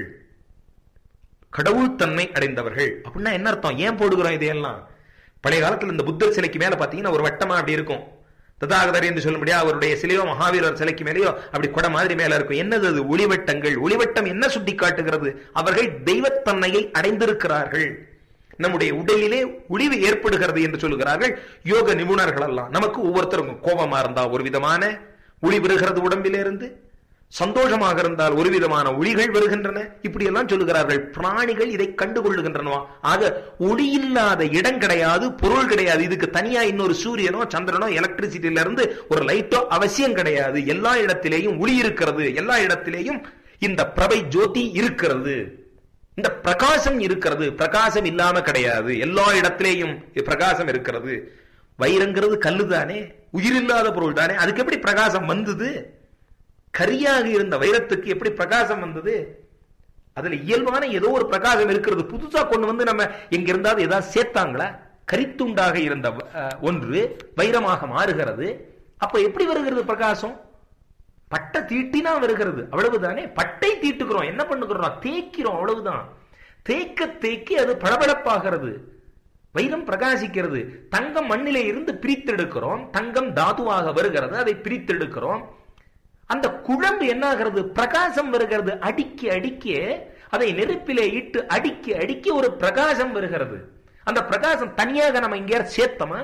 கடவுள் தன்மை அடைந்தவர்கள். அப்படின்னா என்ன அர்த்தம்? ஏன் போடுகிறோம் இதையெல்லாம்? பழைய காலத்துல இந்த புத்தர் சிலைக்கு மேல பாத்தீங்கன்னா ஒரு வட்டமா அப்படி இருக்கும். ததாகதர் என்று சொல்ல முடியாது, அவருடைய சிலையோ மகாவீரர் சிலைக்கு மேலேயோ அப்படி கொடை மாதிரி மேல இருக்கும். என்னது அது? ஒளிவட்டங்கள். ஒளிவட்டம் என்ன சுட்டி காட்டுகிறது? அவர்கள் தெய்வத்தன்மையை அடைந்திருக்கிறார்கள். நம்முடைய உடலிலே ஒளிவு ஏற்படுகிறது என்று சொல்லுகிறார்கள் யோக நிபுணர்கள் எல்லாம். நமக்கு ஒவ்வொருத்தருக்கும் கோபமா இருந்தா ஒரு விதமான ஒளி வருகிறது உடம்பிலிருந்து, சந்தோஷமாக இருந்தால் ஒரு விதமான ஒளிகள் வருகின்றன. இப்படி எல்லாம் சொல்லுகிறார்கள். பிராணிகள் இதை கண்டுகொள்ளுகின்றன. ஆக ஒளி இல்லாத இடம் கிடையாது, பொருள் கிடையாது. இதுக்கு தனியா இன்னொரு சூரியனோ சந்திரனோ எலக்ட்ரிசிட்டியில இருந்து ஒரு லைட்டோ அவசியம் கிடையாது. எல்லா இடத்திலேயும் ஒளி இருக்கிறது, எல்லா இடத்திலேயும் இந்த பிரபை ஜோதி இருக்கிறது, இந்த பிரகாசம் இருக்கிறது. பிரகாசம் இல்லாம கிடையாது, எல்லா இடத்திலேயும் பிரகாசம் இருக்கிறது. வைரங்கிறது கல்லு தானே, உயிரில்லாத பொருள் தானே, அதுக்கு எப்படி பிரகாசம் வந்தது? கரியாக இருந்த வைரத்துக்கு எப்படி பிரகாசம் வந்தது? அதுல இயல்பான ஏதோ ஒரு பிரகாசம் இருக்கிறது. புதுசா கொண்டு வந்து நம்ம எங்க இருந்தாலும் ஏதாவது சேர்த்தாங்களா? கரித்துண்டாக இருந்த ஒன்று வைரமாக மாறுகிறது. அப்ப எப்படி வருகிறது பிரகாசம்? பட்டை தீட்டினா வருகிறது, அவ்வளவுதானே. பட்டை தீட்டுக்கிறோம், என்ன பண்ணுகிறோம்? தேய்க்கிறோம், அவ்வளவுதான். தேய்க்க தேய்க்க அது பளபளப்பாகிறது, வைரம் பிரகாசிக்கிறது. தங்கம் மண்ணிலே இருந்து பிரித்தெடுக்கிறோம், தங்கம் தாதுவாக வருகிறது, அதை பிரித்தெடுக்கிறோம். அந்த குழம்பு என்ன ஆகிறது? பிரகாசம் வருகிறது. அடிக்க அடிக்க, அதை நெருப்பிலே இட்டு அடிக்க அடிக்க ஒரு பிரகாசம் வருகிறது. அந்த பிரகாசம் தனியாக நம்ம இங்கே சேர்த்தோமா?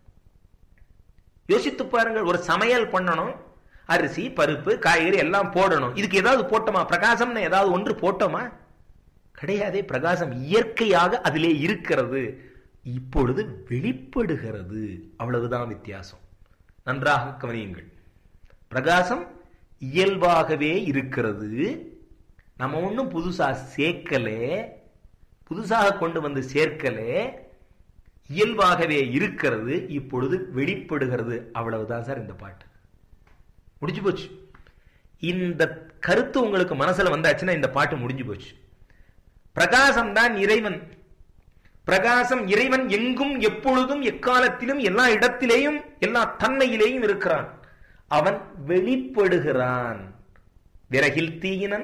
யோசித்து பாருங்கள். ஒரு சமையல் பண்ணணும், அரிசி பருப்பு காய்கறி எல்லாம் போடணும். இதுக்கு ஏதாவது போட்டோமா? பிரகாசம்னு ஏதாவது ஒன்று போட்டோமா? கிடையாதே. பிரகாசம் இயற்கையாக அதிலே இருக்கிறது, இப்பொழுது வெளிப்படுகிறது. அவ்வளவுதான் வித்தியாசம். நன்றாக கவனியுங்கள். பிரகாசம் இயல்பாகவே இருக்கிறது. நம்ம ஒன்றும் புதுசா சேர்க்கலே, புதுசாக கொண்டு வந்து சேர்க்கலே, இயல்பாகவே இருக்கிறது, இப்பொழுது வெளிப்படுகிறது. அவ்வளவுதான் சார் இந்த பாட்டு. முடிஞ்சு போச்சு. இந்த கருத்து உங்களுக்கு மனசுல வந்தாச்சுன்னா இந்த பாட்டு முடிஞ்சு போச்சு. பிரகாசம் தான் இறைவன். பிரகாசம் இறைவன் எங்கும் எப்பொழுதும் எக்காலத்திலும் எல்லா இடத்திலேயும் எல்லா தன்மையிலேயும் இருக்கிறான். அவன் வெளிப்படுகிறான். விறகில் தீயினன்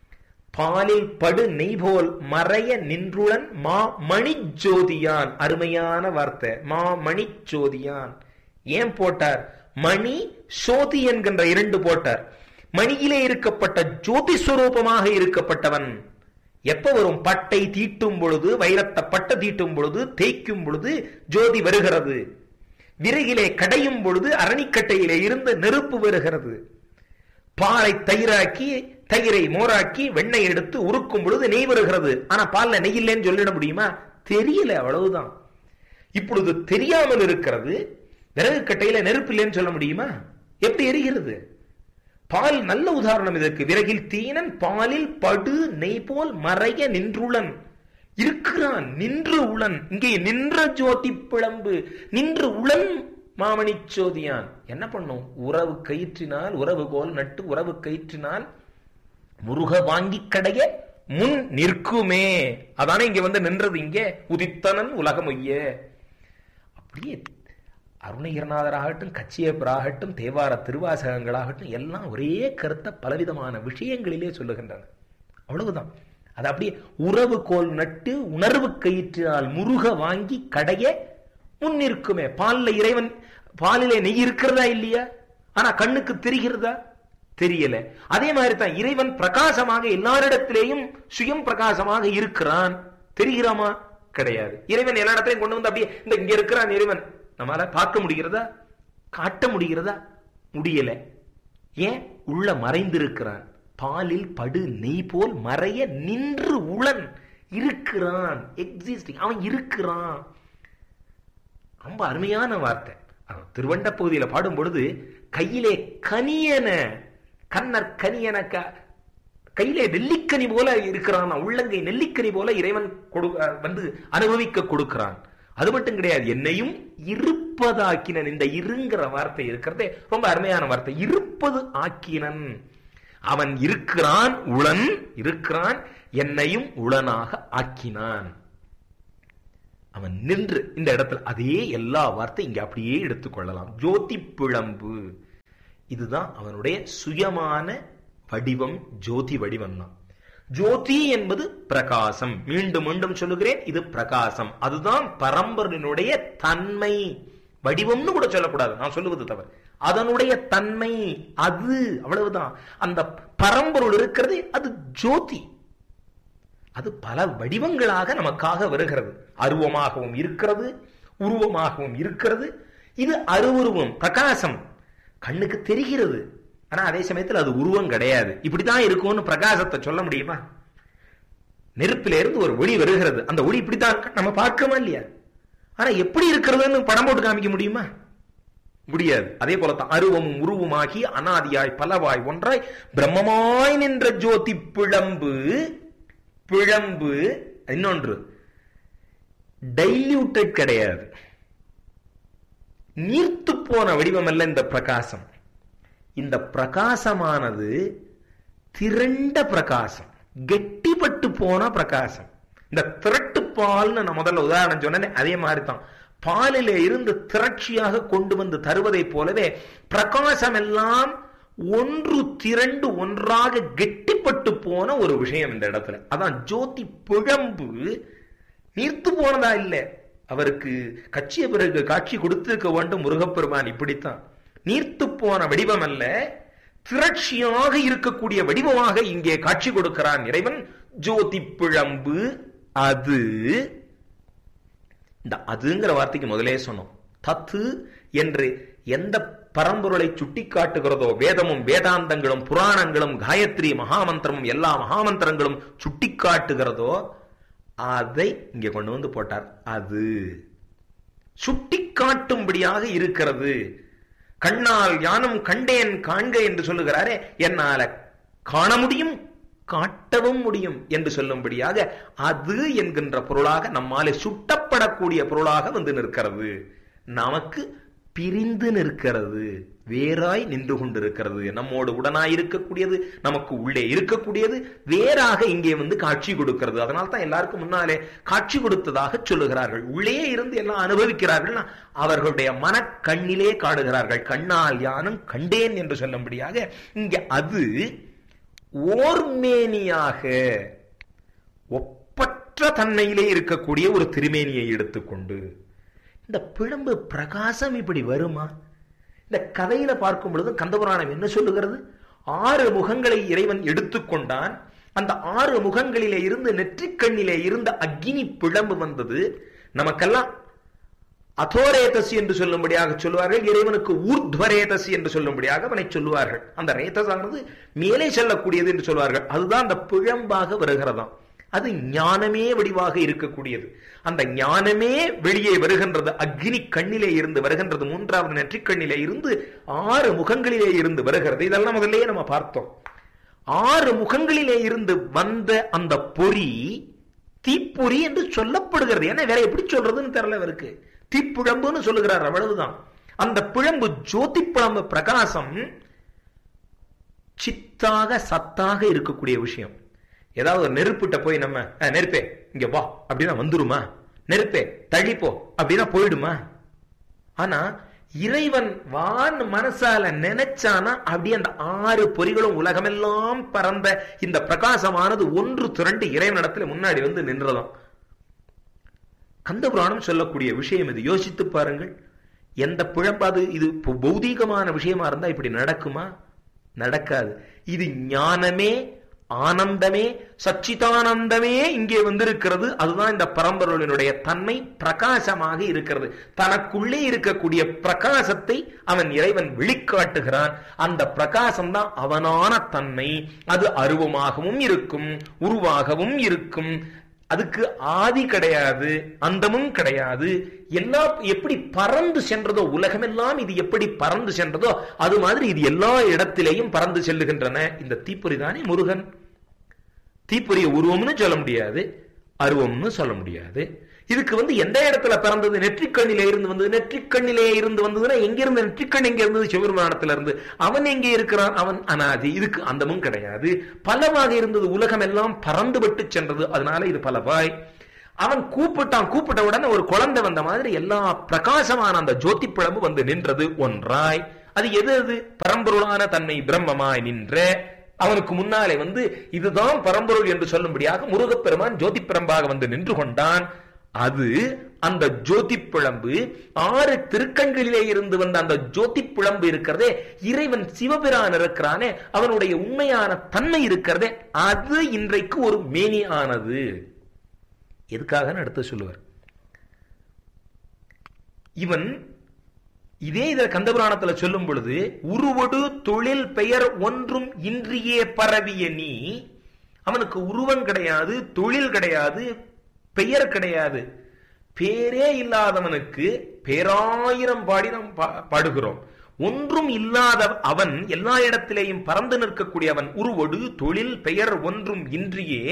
பாலில் படு நெய்போல் மறைய நின்றுளன் மா மணி ஜோதியான். அருமையான வார்த்தை, மா மணி ஜோதியான். ஏன் போட்டார்? மணி சோதி என்கின்ற இரண்டு போட்டார். மணியிலே இருக்கப்பட்ட ஜோதி ஸ்வரூபமாக இருக்கப்பட்டவன். எப்ப வரும்? பட்டை தீட்டும் பொழுது, வைரத்தை பட்டை தீட்டும் பொழுது, தேய்க்கும் பொழுது ஜோதி வருகிறது. விறகிலே கடையும் பொழுது அரணிக்கட்டையிலே இருந்து நெருப்பு வருகிறது. பாலை தயிராக்கி, தயிரை மோராக்கி, வெண்ணெய் எடுத்து உருக்கும் பொழுது நெய் வருகிறது. ஆனா பால்ல நெய் இல்லைன்னு சொல்லிட முடியுமா? தெரியல, அவ்வளவுதான். இப்பொழுது தெரியாமல் இருக்கிறது. விறகு கட்டையில நெருப்பு இல்லைன்னு சொல்ல முடியுமா? எப்படி எரிகிறது? பால் நல்ல உதாரணம் இதற்கு. விறகில் தீனன் பாலில் படு நெய் போல் மறைய நின்றுளன். இருக்கிறான், நின்று உளன். இங்கே நின்ற ஜோதி பிளம்பு, நின்று உளன் மாமணி சோதியான். என்ன பண்ணும்? உறவு கயிற்றினால் உறவு கோல் நட்டு உறவு கயிற்றினால் முருக வாங்கி கடைய முன் நிற்குமே. அதானே இங்க வந்து நின்றது. இங்கே உதித்தனன் உலகமொய்ய. அப்படியே அருணகிரிநாதராகட்டும், கச்சியப்பராகட்டும், தேவார திருவாசகங்களாகட்டும் எல்லாம் ஒரே கருத்தை பலவிதமான விஷயங்களிலே சொல்லுகின்றன. அவ்வளவுதான். அது அப்படியே உறவு கோல் நட்டு உணர்வு கயிற்றினால் முருக வாங்கி கடைய முன் நிற்குமே. பால்ல இறைவன், பாலிலே நெய் இருக்கிறதா இல்லையா? ஆனா கண்ணுக்கு தெரிகிறதா? தெரியல. அதே மாதிரி தான் இறைவன் பிரகாசமாக எல்லாரிடத்திலேயும் சுயம் பிரகாசமாக இருக்கிறான். தெரிகிறாமா? கிடையாது. இறைவன் எல்லா இடத்திலையும் கொண்டு வந்து அப்படியே இந்த இங்க இருக்கிறான் இறைவன். நம்மளால பார்க்க முடிகிறதா? காட்ட முடிகிறதா? முடியல. ஏன்? உள்ள மறைந்திருக்கிறான். பாலில் படு நெய் போல் மறைய நின்று உளன். இருக்கிறான், எக்ஸிஸ்டிங். அவன் இருக்கிறான். ரொம்ப அருமையான வார்த்தை. திருவண்ட பகுதியில பாடும் பொழுது கையிலே கனியன, கண்ணர் கனியன, கையிலே நெல்லிக்கனி போல இருக்கிறான். உள்ளங்கை நெல்லிக்கனி போல இறைவன் வந்து அனுபவிக்க கொடுக்கிறான். அது மட்டும் கிடையாது, என்னையும் இருப்பதாக்கினன். இந்த இருங்கிற வார்த்தை இருக்கிறதே ரொம்ப அருமையான வார்த்தை. இருப்பது ஆக்கினன். அவன் இருக்கிறான், உளன் இருக்கிறான், என்னையும் உளனாக ஆக்கினான். அவன் நின்று இந்த இடத்துல அதே எல்லா வார்த்தை இங்க அப்படியே எடுத்துக்கொள்ளலாம். ஜோதி பிழம்பு, இதுதான் அவனுடைய சுயமான வடிவம். ஜோதி வடிவம் தான். ஜோதி என்பது பிரகாசம். மீண்டும் மீண்டும் சொல்லுகிறேன், இது பிரகாசம். அதுதான் பரம்பொருளினுடைய தன்மை. வடிவம்னு கூட சொல்லக்கூடாது, நான் சொல்லுவது தவறு. அதனுடைய தன்மை அது, அவ்வளவுதான். அந்த பரம்பொருள் இருக்கிறது, அது ஜோதி. அது பல வடிவங்களாக நமக்காக வருகிறது. அருவமாகவும் இருக்கிறது, உருவமாகவும் இருக்கிறது. இது அருவுருவம், பிரகாசம், கண்ணுக்கு தெரிகிறது. ஆனா அதே சமயத்தில் அது உருவம் கிடையாது. இப்படித்தான் இருக்கும்னு பிரகாசத்தை சொல்ல முடியுமா? நெருப்பில இருந்து ஒரு ஒளி வருகிறது, அந்த ஒளி இப்படித்தான் நம்ம பார்க்கமா இல்லையா? ஆனா எப்படி இருக்கிறதுன்னு படம் போட்டு காமிக்க முடியுமா? முடியாது. அதே போலத்தான் அருவமும் உருவமாகி அனாதியாய் பலவாய் ஒன்றாய் பிரம்மமாய் நின்ற ஜோதி பிழம்பு. பிழம்பு இன்னொன்று டைல்யூட்டட் கிடையாது, நீர்த்து போன வடிவம் அல்ல இந்த பிரகாசம். இந்த பிரகாசமானது திரண்ட பிரகாசம், கெட்டிப்பட்டு போன பிரகாசம். இந்த திரட்டு பால்னு நான் முதல்ல உதாரணம் சொன்னேன், அதே மாதிரி தான். பாலில இருந்து திரட்சியாக கொண்டு வந்து தருவதை போலவே பிரகாசம் எல்லாம் ஒன்று திரண்டு ஒன்றாக கெட்டிப்பட்டு போன ஒரு விஷயம் இந்த இடத்துல. அதான் ஜோதி பிழம்பு. நீர்த்து போனதா இல்லை. அவருக்கு கட்சிய பிறகு காட்சி கொடுத்திருக்க வேண்டும் முருகப்பெருமான். இப்படித்தான் நீர்த்து போன வடிவம் அல்ல, திரட்சியாக இருக்கக்கூடிய வடிவமாக இங்கே காட்சி கொடுக்கிறான் இறைவன். ஜோதி பிழம்பு அது. இந்த அதுங்கிற வார்த்தைக்கு முதலே சொன்னோம். தத்து என்று எந்த பரம்பொருளை சுட்டி காட்டுகிறதோ, வேதமும் வேதாந்தங்களும் புராணங்களும் காயத்ரி மகாமந்திரமும் எல்லா மகாமந்திரங்களும் சுட்டி காட்டுகிறதோ அதை இங்கே கொண்டு வந்து போட்டார். அது சுட்டி காட்டும்படியாக இருக்கிறது. கண்ணால் யானும் கண்டேன் காண்க என்று சொல்லுகிறாரே, என்னால காண முடியும் காட்டவும் முடியும் என்று சொல்லும்படியாக அது என்கின்ற பொருளாக நம்மாலே சுட்டப்படக்கூடிய பொருளாக வந்து நிற்கிறது. நமக்கு பிரிந்து நிற்கிறது, வேறாய் நின்று கொண்டிருக்கிறது. நம்மோடு உடனாய் இருக்கக்கூடியது, நமக்கு உள்ளே இருக்கக்கூடியது வேறாக இங்கே வந்து காட்சி கொடுக்கிறது. அதனால தான் எல்லாருக்கும் முன்னாலே காட்சி கொடுத்ததாக சொல்லுகிறார்கள். உள்ளே இருந்து எல்லாம் அனுபவிக்கிறார்கள், அவர்களுடைய மன கண்ணிலே காடுகிறார்கள். கண்ணால் யானும் கண்டேன் என்று சொல்லும்படியாக இங்கே அது ஓர்மேனியாக ஒப்பற்ற தன்மையிலே இருக்கக்கூடிய ஒரு திருமேனியை எடுத்துக்கொண்டு, இந்த பிழம்பு பிரகாசம் இப்படி வருமா? இந்த கதையில பார்க்கும் பொழுது கந்தபுராணம் என்ன சொல்லுகிறது? ஆறு முகங்களை இறைவன் எடுத்துக்கொண்டான். அந்த ஆறு முகங்களிலே இருந்து நெற்றிக்கண்ணிலே இருந்த அக்னி பிழம்பு வந்தது. நமக்கெல்லாம் அதோரேதசி என்று சொல்லும்படியாக சொல்லுவார்கள். இறைவனுக்கு ஊர்த்வரேதசி என்று சொல்லும்படியாக அவனை சொல்லுவார்கள். அந்த ரேதசானது மேலே செல்லக்கூடியது என்று சொல்வார்கள். அதுதான் அந்த பிழம்பாக வருகிறதாம். அது ஞானமே வடிவாக இருக்கக்கூடியது. அந்த ஞானமே வெளியே வருகின்றது. அக்னி கண்ணிலே இருந்து வருகின்றது. மூன்றாவது நெற்றிக் கண்ணிலே இருந்து ஆறு முகங்களிலே இருந்து வருகிறது. இதெல்லாம் முதல்ல நம்ம பார்த்தோம். ஆறு முகங்களிலே இருந்து வந்த அந்த பொறி தீப்பொறி என்று சொல்லப்படுகிறது. ஏன்னா வேற எப்படி சொல்றதுன்னு தெரியல இவருக்கு. தீப்பிழம்புன்னு சொல்லுகிறார், அவ்வளவுதான். அந்த பிழம்பு ஜோதி பிழம்பு பிரகாசம் சித்தாக சத்தாக இருக்கக்கூடிய விஷயம். ஏதாவது நெருப்பிட்ட போய் நம்ம நெருப்பே இங்க வா அப்படின்னா வந்துருமா? நெருப்பே தள்ளிப்போ அப்படின்னா போயிடுமா? ஆனா இறைவன் வான் மனசால நினைச்சானா அப்படியே அந்த ஆறு பொறிகளும் உலகமெல்லாம் பறந்த இந்த பிரகாசமானது ஒன்று திரண்டு இறைவனிடத்துல முன்னாடி வந்து நின்றதாம். கந்தபுராணம் சொல்லக்கூடிய விஷயம் இது. யோசித்து பாருங்கள். எந்த பிழம்பாது இது பௌதீகமான விஷயமா இருந்தா இப்படி நடக்குமா? நடக்காது. இது ஞானமே, ஆனந்தமே, சச்சிதானந்தமே இங்கே வந்திருக்கிறது. அதுதான் இந்த பரம்பொருளினுடைய தன்மை. பிரகாசமாக இருக்கிறது. தனக்குள்ளே இருக்கக்கூடிய பிரகாசத்தை அவன் இறைவன் வெளிக்காட்டுகிறான். அந்த பிரகாசம் தான் அவனான தன்மை. அது அருவமாகவும் இருக்கும், உருவாகவும் இருக்கும். அதுக்கு ஆதி கிடையாது, அந்தமும் கிடையாது. எல்லாம் எப்படி பறந்து சென்றதோ, உலகமெல்லாம் இது எப்படி பறந்து சென்றதோ அது மாதிரி இது எல்லா இடத்திலேயும் பறந்து செல்லுகின்றன. இந்த தீப்பொறி தானே முருகன். தீப்பொறிய உருவம்னு சொல்ல முடியாது, அருவம்னு சொல்ல முடியாது. இதுக்கு வந்து எந்த இடத்துல பிறந்தது? நெற்றிக்கண்ணிலே இருந்து வந்தது. நெற்றிக்கண்ணிலே இருந்து வந்ததுன்னா எங்க இருந்து? நெற்றிக்கண் எங்க இருந்தது? சிவபெருமானத்துல இருந்து. அவன் எங்கே இருக்கிறான்? அவன் அனாதி. இதுக்கு அந்தமும் கிடையாது. பலவாக இருந்தது. உலகம் எல்லாம் பறந்துபட்டு சென்றது. அதனால இது பலவாய். அவன் கூப்பிட்டான். கூப்பிட்ட உடனே ஒரு குழந்தை வந்த மாதிரி எல்லா பிரகாசமான அந்த ஜோதி பிழம்பு வந்து நின்றது ஒன்றாய். அது எது? அது பரம்பொருளான தன்மை பிரம்மமாய் நின்ற அவனுக்கு முன்னாலே வந்து இதுதான் பரம்பொருள் என்று சொல்லும்படியாக முருகப்பெருமான் ஜோதி பிழம்பாக வந்து நின்று கொண்டான். அது அந்த ஜோதி பிழம்பு ஆறு திருக்கண்களிலே இருந்து வந்த அந்த ஜோதி பிழம்பு இருக்கிறதே, இறைவன் சிவபிரான் இருக்கிறானே, அவனுடைய உண்மையான தன்மை இருக்கிறதே, அது இன்றைக்கு ஒரு மேனி ஆனது. எதுக்காக அடுத்து சொல்லுவார். இவன் இதே இத கந்தபுராணத்துல சொல்லும் பொழுது, உருவடு தொழில் பெயர் ஒன்றும் இன்றியே பரவிய நீ, அவனுக்கு உருவம் கிடையாது, தொழில் கிடையாது, பெயர் கிடையாது. பேரே இல்லாதவனுக்கு பேராயிரம் பாடி நாம் பாடுகிறோம். ஒன்றும் இல்லாத அவன் எல்லா இடத்திலேயும் பறந்து நிற்கக்கூடிய அவன் உருவடு தொழில் பெயர் ஒன்றும் இன்றியே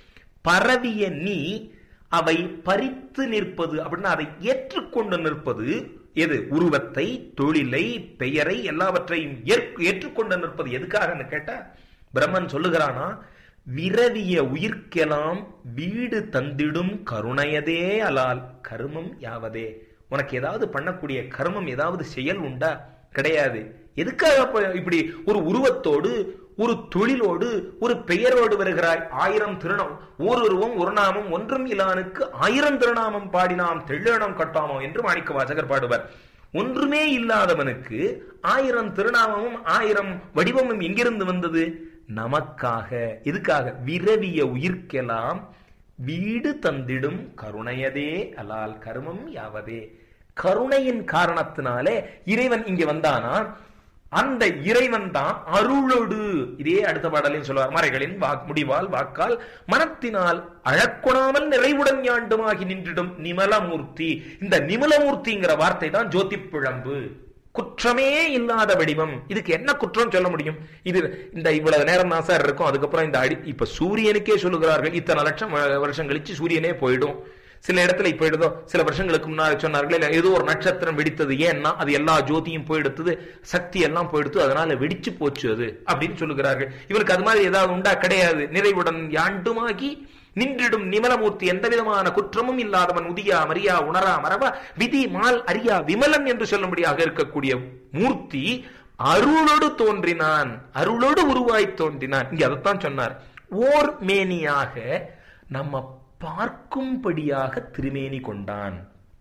பரவிய நீ, அவை பறித்து நிற்பது அப்படின்னா அதை ஏற்றுக்கொண்டு நிற்பது எது? உருவத்தை, தொழிலை, பெயரை எல்லாவற்றையும் ஏற்றுக்கொண்டு நிற்பது. எதுக்காக கேட்டா பிரம்மன் சொல்லுகிறானா, விரவிய உயிர்க்கெல்லாம் வீடு தந்திடும் கருணையதே அலால் கருமம் யாவதே. உனக்கு ஏதாவது பண்ணக்கூடிய கர்மம் ஏதாவது செயல் உண்டா? கிடையாது. எதுக்காக இப்படி ஒரு உருவத்தோடு ஒரு தொழிலோடு ஒரு பெயரோடு வருகிறாய்? ஆயிரம் திருநாமம், ஓருருவம் ஒரு நாமம் ஒன்றும் இலானுக்கு ஆயிரம் திருநாமம் பாடினாம் தெள்ளனம் கட்டாமோ என்று மாணிக்க வாசகர் பாடுவார். ஒன்றுமே இல்லாதவனுக்கு ஆயிரம் திருநாமமும் ஆயிரம் வடிவமும் எங்கிருந்து வந்தது? நமக்காக. எதுக்காக? விரவிய உயிர்க்கெல்லாம் வீடு தந்திடும் கருணையதே அலால் கருமம் யாவதே. கருணையின் காரணத்தினாலே இறைவன் இங்க வந்தானா, அந்த இறைவன் தான் அருளோடு. இதே அடுத்த பாடலையும் சொல்வார், மறைகளின் வாக் முடிவால் வாக்கால் மனத்தினால் அழக்கொணாமல் நிறைவுடன் யாண்டுமாகி நின்றிடும் நிமலமூர்த்தி. இந்த நிமலமூர்த்திங்கிற வார்த்தை தான் ஜோதி பிழம்பு. குற்றமே இல்லாத வடிவம். இதுக்கு என்ன குற்றம் சொல்ல முடியும்? இது இந்த இவ்வளவு நேரம் தான் சார் இருக்கும், அதுக்கப்புறம் இந்த அடி இப்ப சூரியனுக்கே சொல்லுகிறார்கள் இத்தனை லட்சம் வருஷம் கழிச்சு சூரியனே போயிடும். சில இடத்துல இப்ப எடுத்தோ சில வருஷங்களுக்கு முன்னாடி சொன்னார்கள் ஏதோ ஒரு நட்சத்திரம் வெடித்தது, ஏன்னா அது எல்லா ஜோதியும் போயிடுத்தது, சக்தி எல்லாம் போயிடுத்து, அதனால வெடிச்சு போச்சு அது அப்படின்னு சொல்லுகிறார்கள். இவருக்கு அது மாதிரி ஏதாவது உண்டா? கிடையாது. நிறைவுடன் யாண்டுமாகி நின்றிடும் நிமலமூர்த்தி. எந்த விதமான குற்றமும் இல்லாதவன், உதியா மரியா உணரா மரபா விதி மால் அரியா விமலன் என்று சொல்லும்படியாக இருக்கக்கூடிய மூர்த்தி அருளோடு தோன்றினான், அருளோடு உருவாய் தோன்றினான். இங்க அதைத்தான் சொன்னார். ஓர் மேனியாக நம்ம பார்க்கும்படியாக திருமேனி கொண்டான்.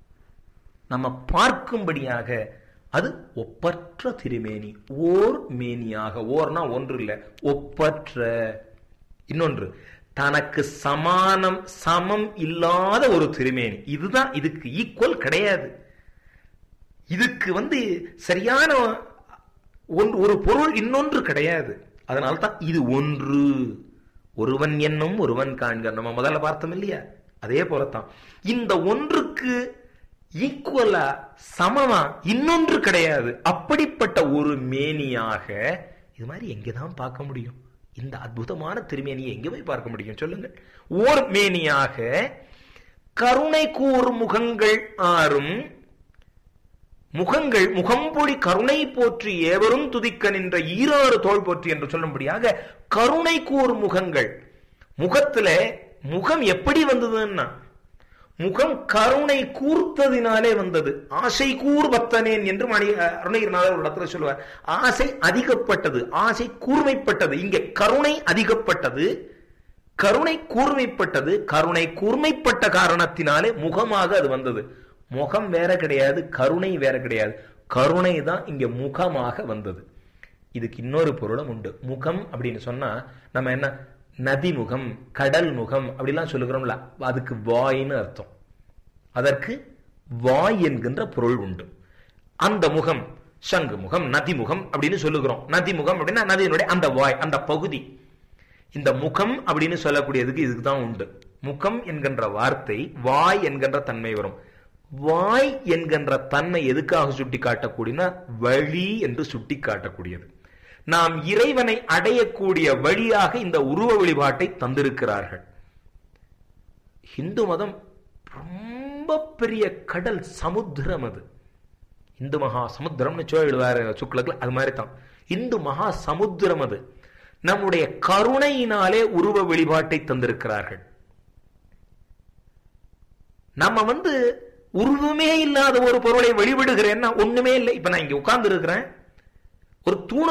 நம்ம பார்க்கும்படியாக, அது ஒப்பற்ற திருமேனி. ஓர் மேனியாக, ஓர்னா ஒன்று இல்ல, ஒப்பற்ற. இன்னொன்று, தனக்கு சமானம் சமம் இல்லாத ஒரு திருமேனி. இதுதான், இதுக்கு ஈக்குவல் கிடையாது. இதுக்கு வந்து சரியான ஒன்று ஒரு பொருள் இன்னொன்று கிடையாது. அதனால்தான் இது ஒன்று. ஒருவன் என்னும் ஒருவன் காண்க, நம்ம முதல்ல பார்த்தோம் இல்லையா? அதே போலத்தான் இந்த ஒன்றுக்கு ஈக்குவலா சமமா இன்னொன்று கிடையாது. அப்படிப்பட்ட ஒரு மேனியாக இது மாதிரி எங்கேதான் பார்க்க முடியும்? இந்த அற்புதமான திருமேனியை எங்க போய் பார்க்க முடியும் சொல்லுங்கள்? ஓர் மேனியாக கருணை கூர் முகங்கள் ஆறும், முகங்கள் முகம்பொழி கருணை போற்றி ஏவரும் துதிக்க நின்ற ஈராறு தோள் போற்றி என்று சொல்லும்படியாக கருணை கூர் முகங்கள். முகத்துல முகம் எப்படி வந்ததுன்னா, முகம் கருணை கூர்த்ததினாலே வந்தது. ஆசை கூர் பக்தனேன் என்று மணி அருணகிரிநாதர் ஒரு இடத்துல சொல்லுவார். ஆசை அதிகப்பட்டது, ஆசை கூர்மைப்பட்டது. இங்கே கருணை அதிகப்பட்டது, கருணை கூர்மைப்பட்டது. கருணை கூர்மைப்பட்ட காரணத்தினாலே முகமாக அது வந்தது. முகம் வேற கிடையாது, கருணை வேற கிடையாது. கருணை தான் இங்க முகமாக வந்தது. இதுக்கு இன்னொரு பொருளும் உண்டு. முகம் அப்படின்னு சொன்னா நம்ம என்ன, நதி முகம், கடல் முகம் அப்படிலாம் சொல்லுகிறோம்ல, அதுக்கு வாயின்னு அர்த்தம். அதற்கு வாய் என்கின்ற பொருள் உண்டு. அந்த முகம் சங்கு முகம், நதி முகம் அப்படின்னு சொல்லுகிறோம். நதி முகம் அப்படின்னா நதியினுடைய அந்த வாய், அந்த பகுதி. இந்த முகம் அப்படின்னு சொல்லக்கூடியதுக்கு இதுக்கு தான் உண்டு. முகம் என்கின்ற வார்த்தை வாய் என்கின்ற தன்மை வரும். வாய் என்கின்ற தன்மை எதுக்காக சுட்டி காட்டக்கூடியனா, வழி என்று சுட்டி காட்டக்கூடியது. நாம் இறைவனை அடையக்கூடிய வழியாக இந்த உருவ வழிபாட்டை தந்திருக்கிறார்கள். இந்து மதம் ரொம்ப ரொம்ப பெரிய கடல் சமுத்திரம். அது இந்து மகா சமுத்திரம்னு சொல்லிடுவாரு சுக்லக்கு. அது மாதிரி தான் இந்து மகா சமுத்திரம். அது நம்முடைய கருணையினாலே உருவ வெளிப்பாட்டை தந்திருக்கிறார்கள். நம்ம வந்து உருவமே இல்லாத ஒரு பொருளை வெளிவிடுகிறேன்னா ஒண்ணுமே இல்லை. இப்ப நான் இங்க உட்கார்ந்து இருக்கிறேன், ஒரு தூண